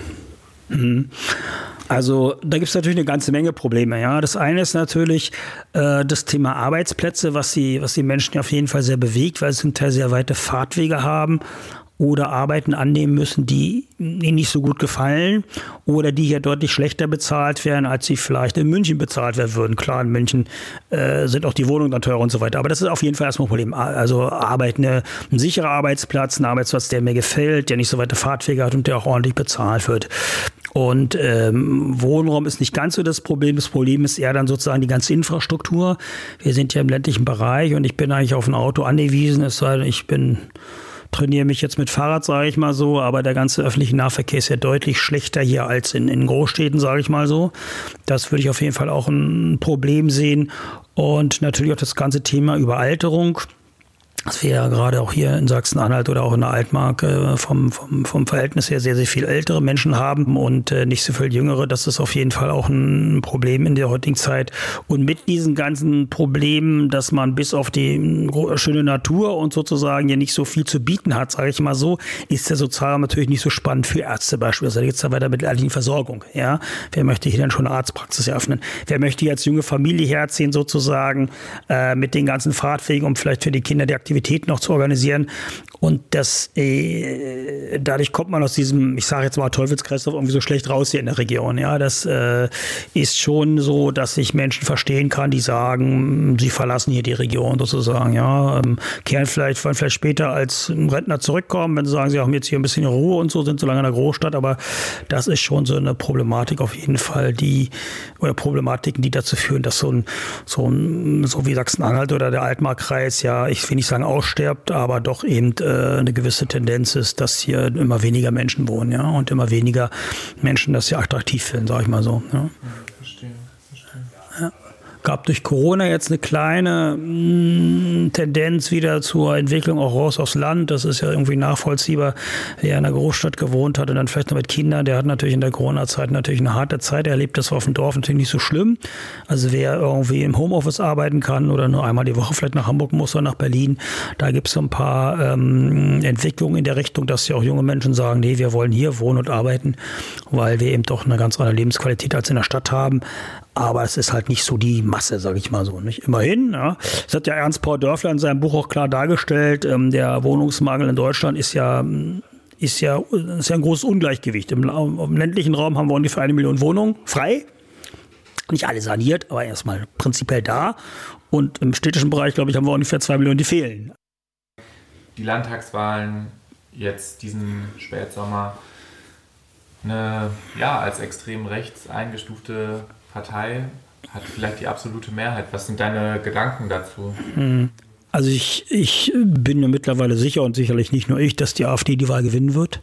Also da gibt es natürlich eine ganze Menge Probleme. Ja. Das eine ist natürlich das Thema Arbeitsplätze, was die Menschen auf jeden Fall sehr bewegt, weil sie zum Teil sehr weite Fahrtwege haben oder Arbeiten annehmen müssen, die ihnen nicht so gut gefallen oder die hier deutlich schlechter bezahlt werden, als sie vielleicht in München bezahlt werden würden. Klar, in München sind auch die Wohnungen dann teurer und so weiter. Aber das ist auf jeden Fall erstmal ein Problem. Also ein sicherer Arbeitsplatz, ein Arbeitsplatz, der mir gefällt, der nicht so weite Fahrtwege hat und der auch ordentlich bezahlt wird. Und Wohnraum ist nicht ganz so das Problem. Das Problem ist eher dann sozusagen die ganze Infrastruktur. Wir sind ja im ländlichen Bereich und ich bin eigentlich auf ein Auto angewiesen, es sei denn, ich trainiere mich jetzt mit Fahrrad, sage ich mal so, aber der ganze öffentliche Nahverkehr ist ja deutlich schlechter hier als in Großstädten, sage ich mal so. Das würde ich auf jeden Fall auch ein Problem sehen. Und natürlich auch das ganze Thema Überalterung. dass wir ja gerade auch hier in Sachsen-Anhalt oder auch in der Altmark vom Verhältnis her sehr, sehr viel ältere Menschen haben und nicht so viel jüngere. Das ist auf jeden Fall auch ein Problem in der heutigen Zeit. Und mit diesen ganzen Problemen, dass man bis auf die schöne Natur und sozusagen ja nicht so viel zu bieten hat, sage ich mal so, ist der Sozialraum natürlich nicht so spannend für Ärzte beispielsweise. Da geht es dann weiter mit der ärztlichen Versorgung. Ja? Wer möchte hier dann schon eine Arztpraxis eröffnen? Wer möchte jetzt junge Familie herziehen sozusagen mit den ganzen Fahrtwegen, um vielleicht für die Kinder die Aktivitäten noch zu organisieren? Und das dadurch kommt man aus diesem, ich sage jetzt mal Teufelskreislauf, irgendwie so schlecht raus hier in der Region. Ja, das ist schon so, dass ich Menschen verstehen kann, die sagen, sie verlassen hier die Region sozusagen. Ja, wollen vielleicht später als Rentner zurückkommen, wenn sie sagen, sie haben jetzt hier ein bisschen Ruhe und so, sind so lange in der Großstadt. Aber das ist schon so eine Problematik auf jeden Fall, Problematiken, die dazu führen, dass so wie Sachsen-Anhalt oder der Altmarkkreis, ja, ich will nicht sagen ausstirbt, aber doch eben eine gewisse Tendenz ist, dass hier immer weniger Menschen wohnen, ja, und immer weniger Menschen das hier attraktiv finden, sage ich mal so. Ja. Verstehe. Ja. Gab durch Corona jetzt eine kleine Tendenz wieder zur Entwicklung auch raus aufs Land. Das ist ja irgendwie nachvollziehbar. Wer in einer Großstadt gewohnt hat und dann vielleicht noch mit Kindern, der hat natürlich in der Corona-Zeit natürlich eine harte Zeit erlebt. Das war auf dem Dorf natürlich nicht so schlimm. Also wer irgendwie im Homeoffice arbeiten kann oder nur einmal die Woche vielleicht nach Hamburg muss oder nach Berlin, da gibt es so ein paar Entwicklungen in der Richtung, dass ja auch junge Menschen sagen, nee, wir wollen hier wohnen und arbeiten, weil wir eben doch eine ganz andere Lebensqualität als in der Stadt haben. Aber es ist halt nicht so die Masse, sage ich mal so. Nicht immerhin. Ja. Das hat ja Ernst Paul Dörfler in seinem Buch auch klar dargestellt. Der Wohnungsmangel in Deutschland ist ja ein großes Ungleichgewicht. Im ländlichen Raum haben wir ungefähr 1 Million Wohnungen frei. Nicht alle saniert, aber erstmal prinzipiell da. Und im städtischen Bereich, glaube ich, haben wir ungefähr 2 Millionen, die fehlen. Die Landtagswahlen jetzt diesen Spätsommer, eine als extrem rechts eingestufte Partei hat vielleicht die absolute Mehrheit. Was sind deine Gedanken dazu? Also ich bin mir mittlerweile sicher und sicherlich nicht nur ich, dass die AfD die Wahl gewinnen wird.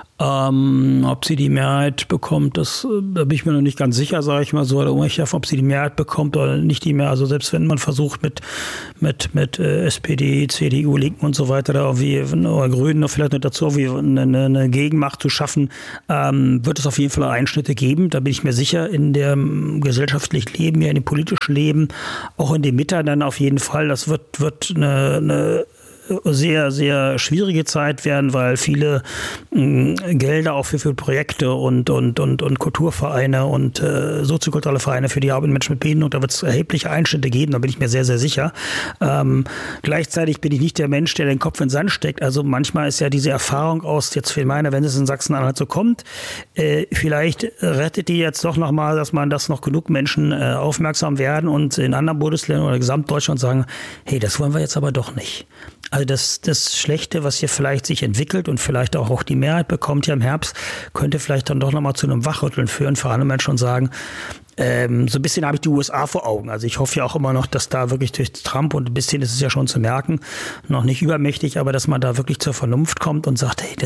Ob sie die Mehrheit bekommt, da bin ich mir noch nicht ganz sicher, sage ich mal so, oder ob sie die Mehrheit bekommt oder nicht die Mehrheit. Also selbst wenn man versucht mit SPD, CDU, Linken und so weiter, da irgendwie, oder Grünen noch vielleicht noch dazu irgendwie eine Gegenmacht zu schaffen, wird es auf jeden Fall Einschnitte geben. Da bin ich mir sicher, in dem gesellschaftlichen Leben, ja in dem politischen Leben, auch in dem Miteinander auf jeden Fall. Das wird eine sehr, sehr schwierige Zeit werden, weil viele Gelder auch für Projekte und Kulturvereine und soziokulturelle Vereine für die Arbeit mit Menschen mit Behinderung, da wird es erhebliche Einschnitte geben, da bin ich mir sehr, sehr sicher. Gleichzeitig bin ich nicht der Mensch, der den Kopf in den Sand steckt. Also manchmal ist ja diese Erfahrung aus, jetzt für meine, wenn es in Sachsen-Anhalt so kommt, vielleicht rettet die jetzt doch nochmal, dass noch genug Menschen aufmerksam werden und in anderen Bundesländern oder Gesamtdeutschland sagen, hey, das wollen wir jetzt aber doch nicht. Also das Schlechte, was hier vielleicht sich entwickelt und vielleicht auch die Mehrheit bekommt hier im Herbst, könnte vielleicht dann doch nochmal zu einem Wachrütteln führen für andere Menschen und sagen, so ein bisschen habe ich die USA vor Augen. Also ich hoffe ja auch immer noch, dass da wirklich durch Trump, und ein bisschen ist es ja schon zu merken, noch nicht übermächtig, aber dass man da wirklich zur Vernunft kommt und sagt, hey,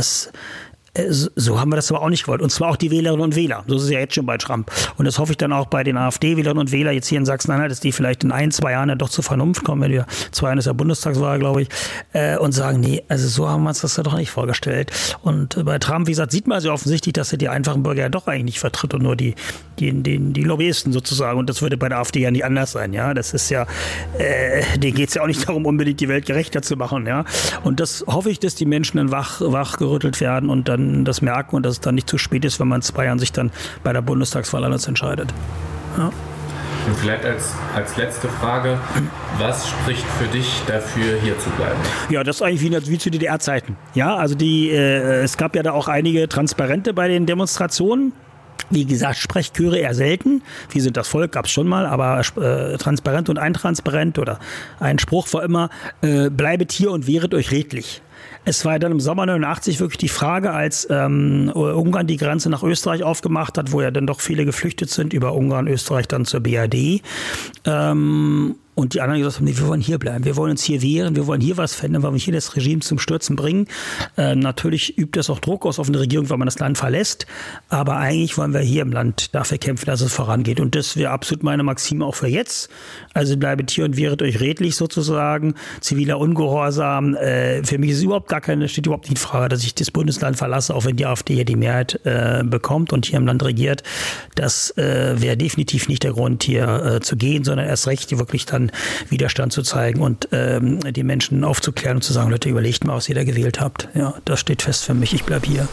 so haben wir das aber auch nicht gewollt. Und zwar auch die Wählerinnen und Wähler. So ist es ja jetzt schon bei Trump. Und das hoffe ich dann auch bei den AfD-Wählerinnen und Wählern jetzt hier in Sachsen-Anhalt, dass die vielleicht in 1-2 Jahren dann doch zur Vernunft kommen, wenn wir 2 Jahren ist ja Bundestagswahl, glaube ich, und sagen, nee, also so haben wir uns das ja doch nicht vorgestellt. Und bei Trump, wie gesagt, sieht man sehr offensichtlich, dass er die einfachen Bürger ja doch eigentlich nicht vertritt und nur die Lobbyisten sozusagen. Und das würde bei der AfD ja nicht anders sein. Ja, das ist ja, denen geht es ja auch nicht darum, unbedingt die Welt gerechter zu machen. Ja, und das hoffe ich, dass die Menschen dann wach gerüttelt werden und dann das merken und dass es dann nicht zu spät ist, wenn man in 2 Jahren sich dann bei der Bundestagswahl anders entscheidet. Ja. Und vielleicht als letzte Frage, was spricht für dich dafür, hier zu bleiben? Ja, das ist eigentlich wie zu DDR-Zeiten. Ja, also es gab ja da auch einige Transparente bei den Demonstrationen. Wie gesagt, Sprechchöre eher selten. Wir sind das Volk, gab es schon mal, aber transparent und intransparent oder ein Spruch war immer, bleibet hier und wehret euch redlich. Es war dann im Sommer 89 wirklich die Frage, als Ungarn die Grenze nach Österreich aufgemacht hat, wo ja dann doch viele geflüchtet sind, über Ungarn, Österreich dann zur BRD. Und die anderen gesagt haben, nee, wir wollen hier bleiben, wir wollen uns hier wehren, wir wollen hier was verändern, wir wollen hier das Regime zum Stürzen bringen. Natürlich übt das auch Druck aus auf eine Regierung, weil man das Land verlässt, aber eigentlich wollen wir hier im Land dafür kämpfen, dass es vorangeht. Und das wäre absolut meine Maxime auch für jetzt. Also bleibt hier und wehret euch redlich sozusagen, ziviler Ungehorsam. Für mich steht überhaupt nicht in Frage, dass ich das Bundesland verlasse, auch wenn die AfD hier die Mehrheit bekommt und hier im Land regiert. Das wäre definitiv nicht der Grund, hier zu gehen, sondern erst recht wirklich dann Widerstand zu zeigen und die Menschen aufzuklären und zu sagen, Leute, überlegt mal, was ihr da gewählt habt. Ja, das steht fest für mich. Ich bleibe hier.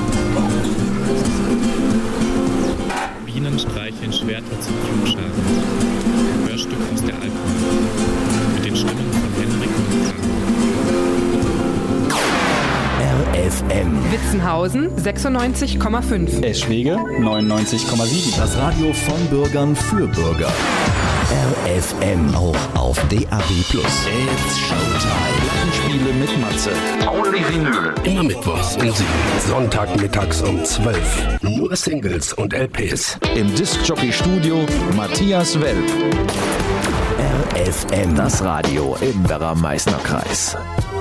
Bienen streicheln Schwerter zum Flugscharen. Ein Hörstück aus der Alpen. Mit den Stimmen von Henrik und RFM. Witzenhausen 96,5. Eschwege 99,7. Das Radio von Bürgern für Bürger. RFM, auch auf DAB+. It's Showtime. Plattenspiele mit Matze. Only Vinyl. Immer mittwochs um 7. Sonntagmittags um 12. Nur Singles und LPs. Im Discjockey-Studio Matthias Welp. RFM, das Radio im Werra-Meißner-Kreis.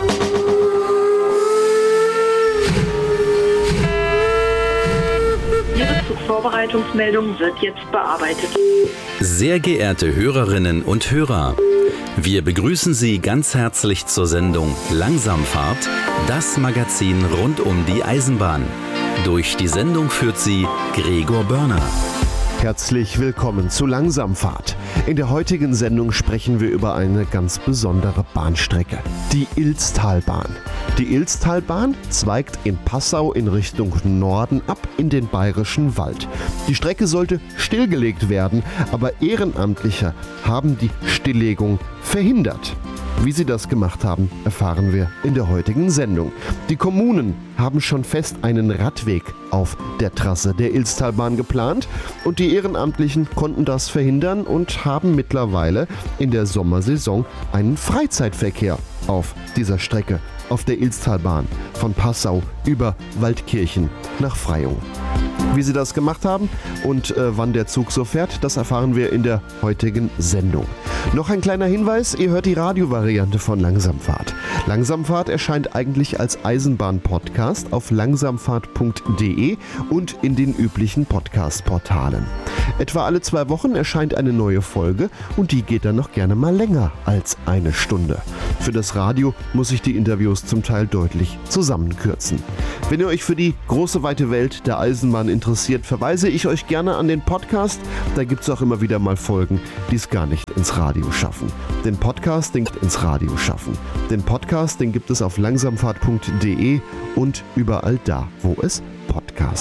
Ihre Zugvorbereitungsmeldung wird jetzt bearbeitet. Sehr geehrte Hörerinnen und Hörer, wir begrüßen Sie ganz herzlich zur Sendung Langsamfahrt, das Magazin rund um die Eisenbahn. Durch die Sendung führt Sie Gregor Börner. Herzlich willkommen zu Langsamfahrt. In der heutigen Sendung sprechen wir über eine ganz besondere Bahnstrecke, die Ilztalbahn. Die Ilztalbahn zweigt in Passau in Richtung Norden ab in den Bayerischen Wald. Die Strecke sollte stillgelegt werden, aber Ehrenamtliche haben die Stilllegung verhindert. Wie sie das gemacht haben, erfahren wir in der heutigen Sendung. Die Kommunen haben schon fest einen Radweg auf der Trasse der Ilztalbahn geplant und die Ehrenamtlichen konnten das verhindern und haben mittlerweile in der Sommersaison einen Freizeitverkehr auf dieser Strecke, auf der Ilztalbahn von Passau über Waldkirchen nach Freyung. Wie sie das gemacht haben und wann der Zug so fährt, das erfahren wir in der heutigen Sendung. Noch ein kleiner Hinweis, ihr hört die Radiovariante von Langsamfahrt. Langsamfahrt erscheint eigentlich als Eisenbahn-Podcast auf langsamfahrt.de und in den üblichen Podcast-Portalen. Etwa alle 2 Wochen erscheint eine neue Folge und die geht dann noch gerne mal länger als eine Stunde. Für das Radio muss ich die Interviews zum Teil deutlich zusammenkürzen. Wenn ihr euch für die große weite Welt der Eisenbahn interessiert, verweise ich euch gerne an den Podcast. Da gibt es auch immer wieder mal Folgen, die es gar nicht ins Radio schaffen. Den Podcast, den gibt es auf langsamfahrt.de und überall da, wo es Podcasts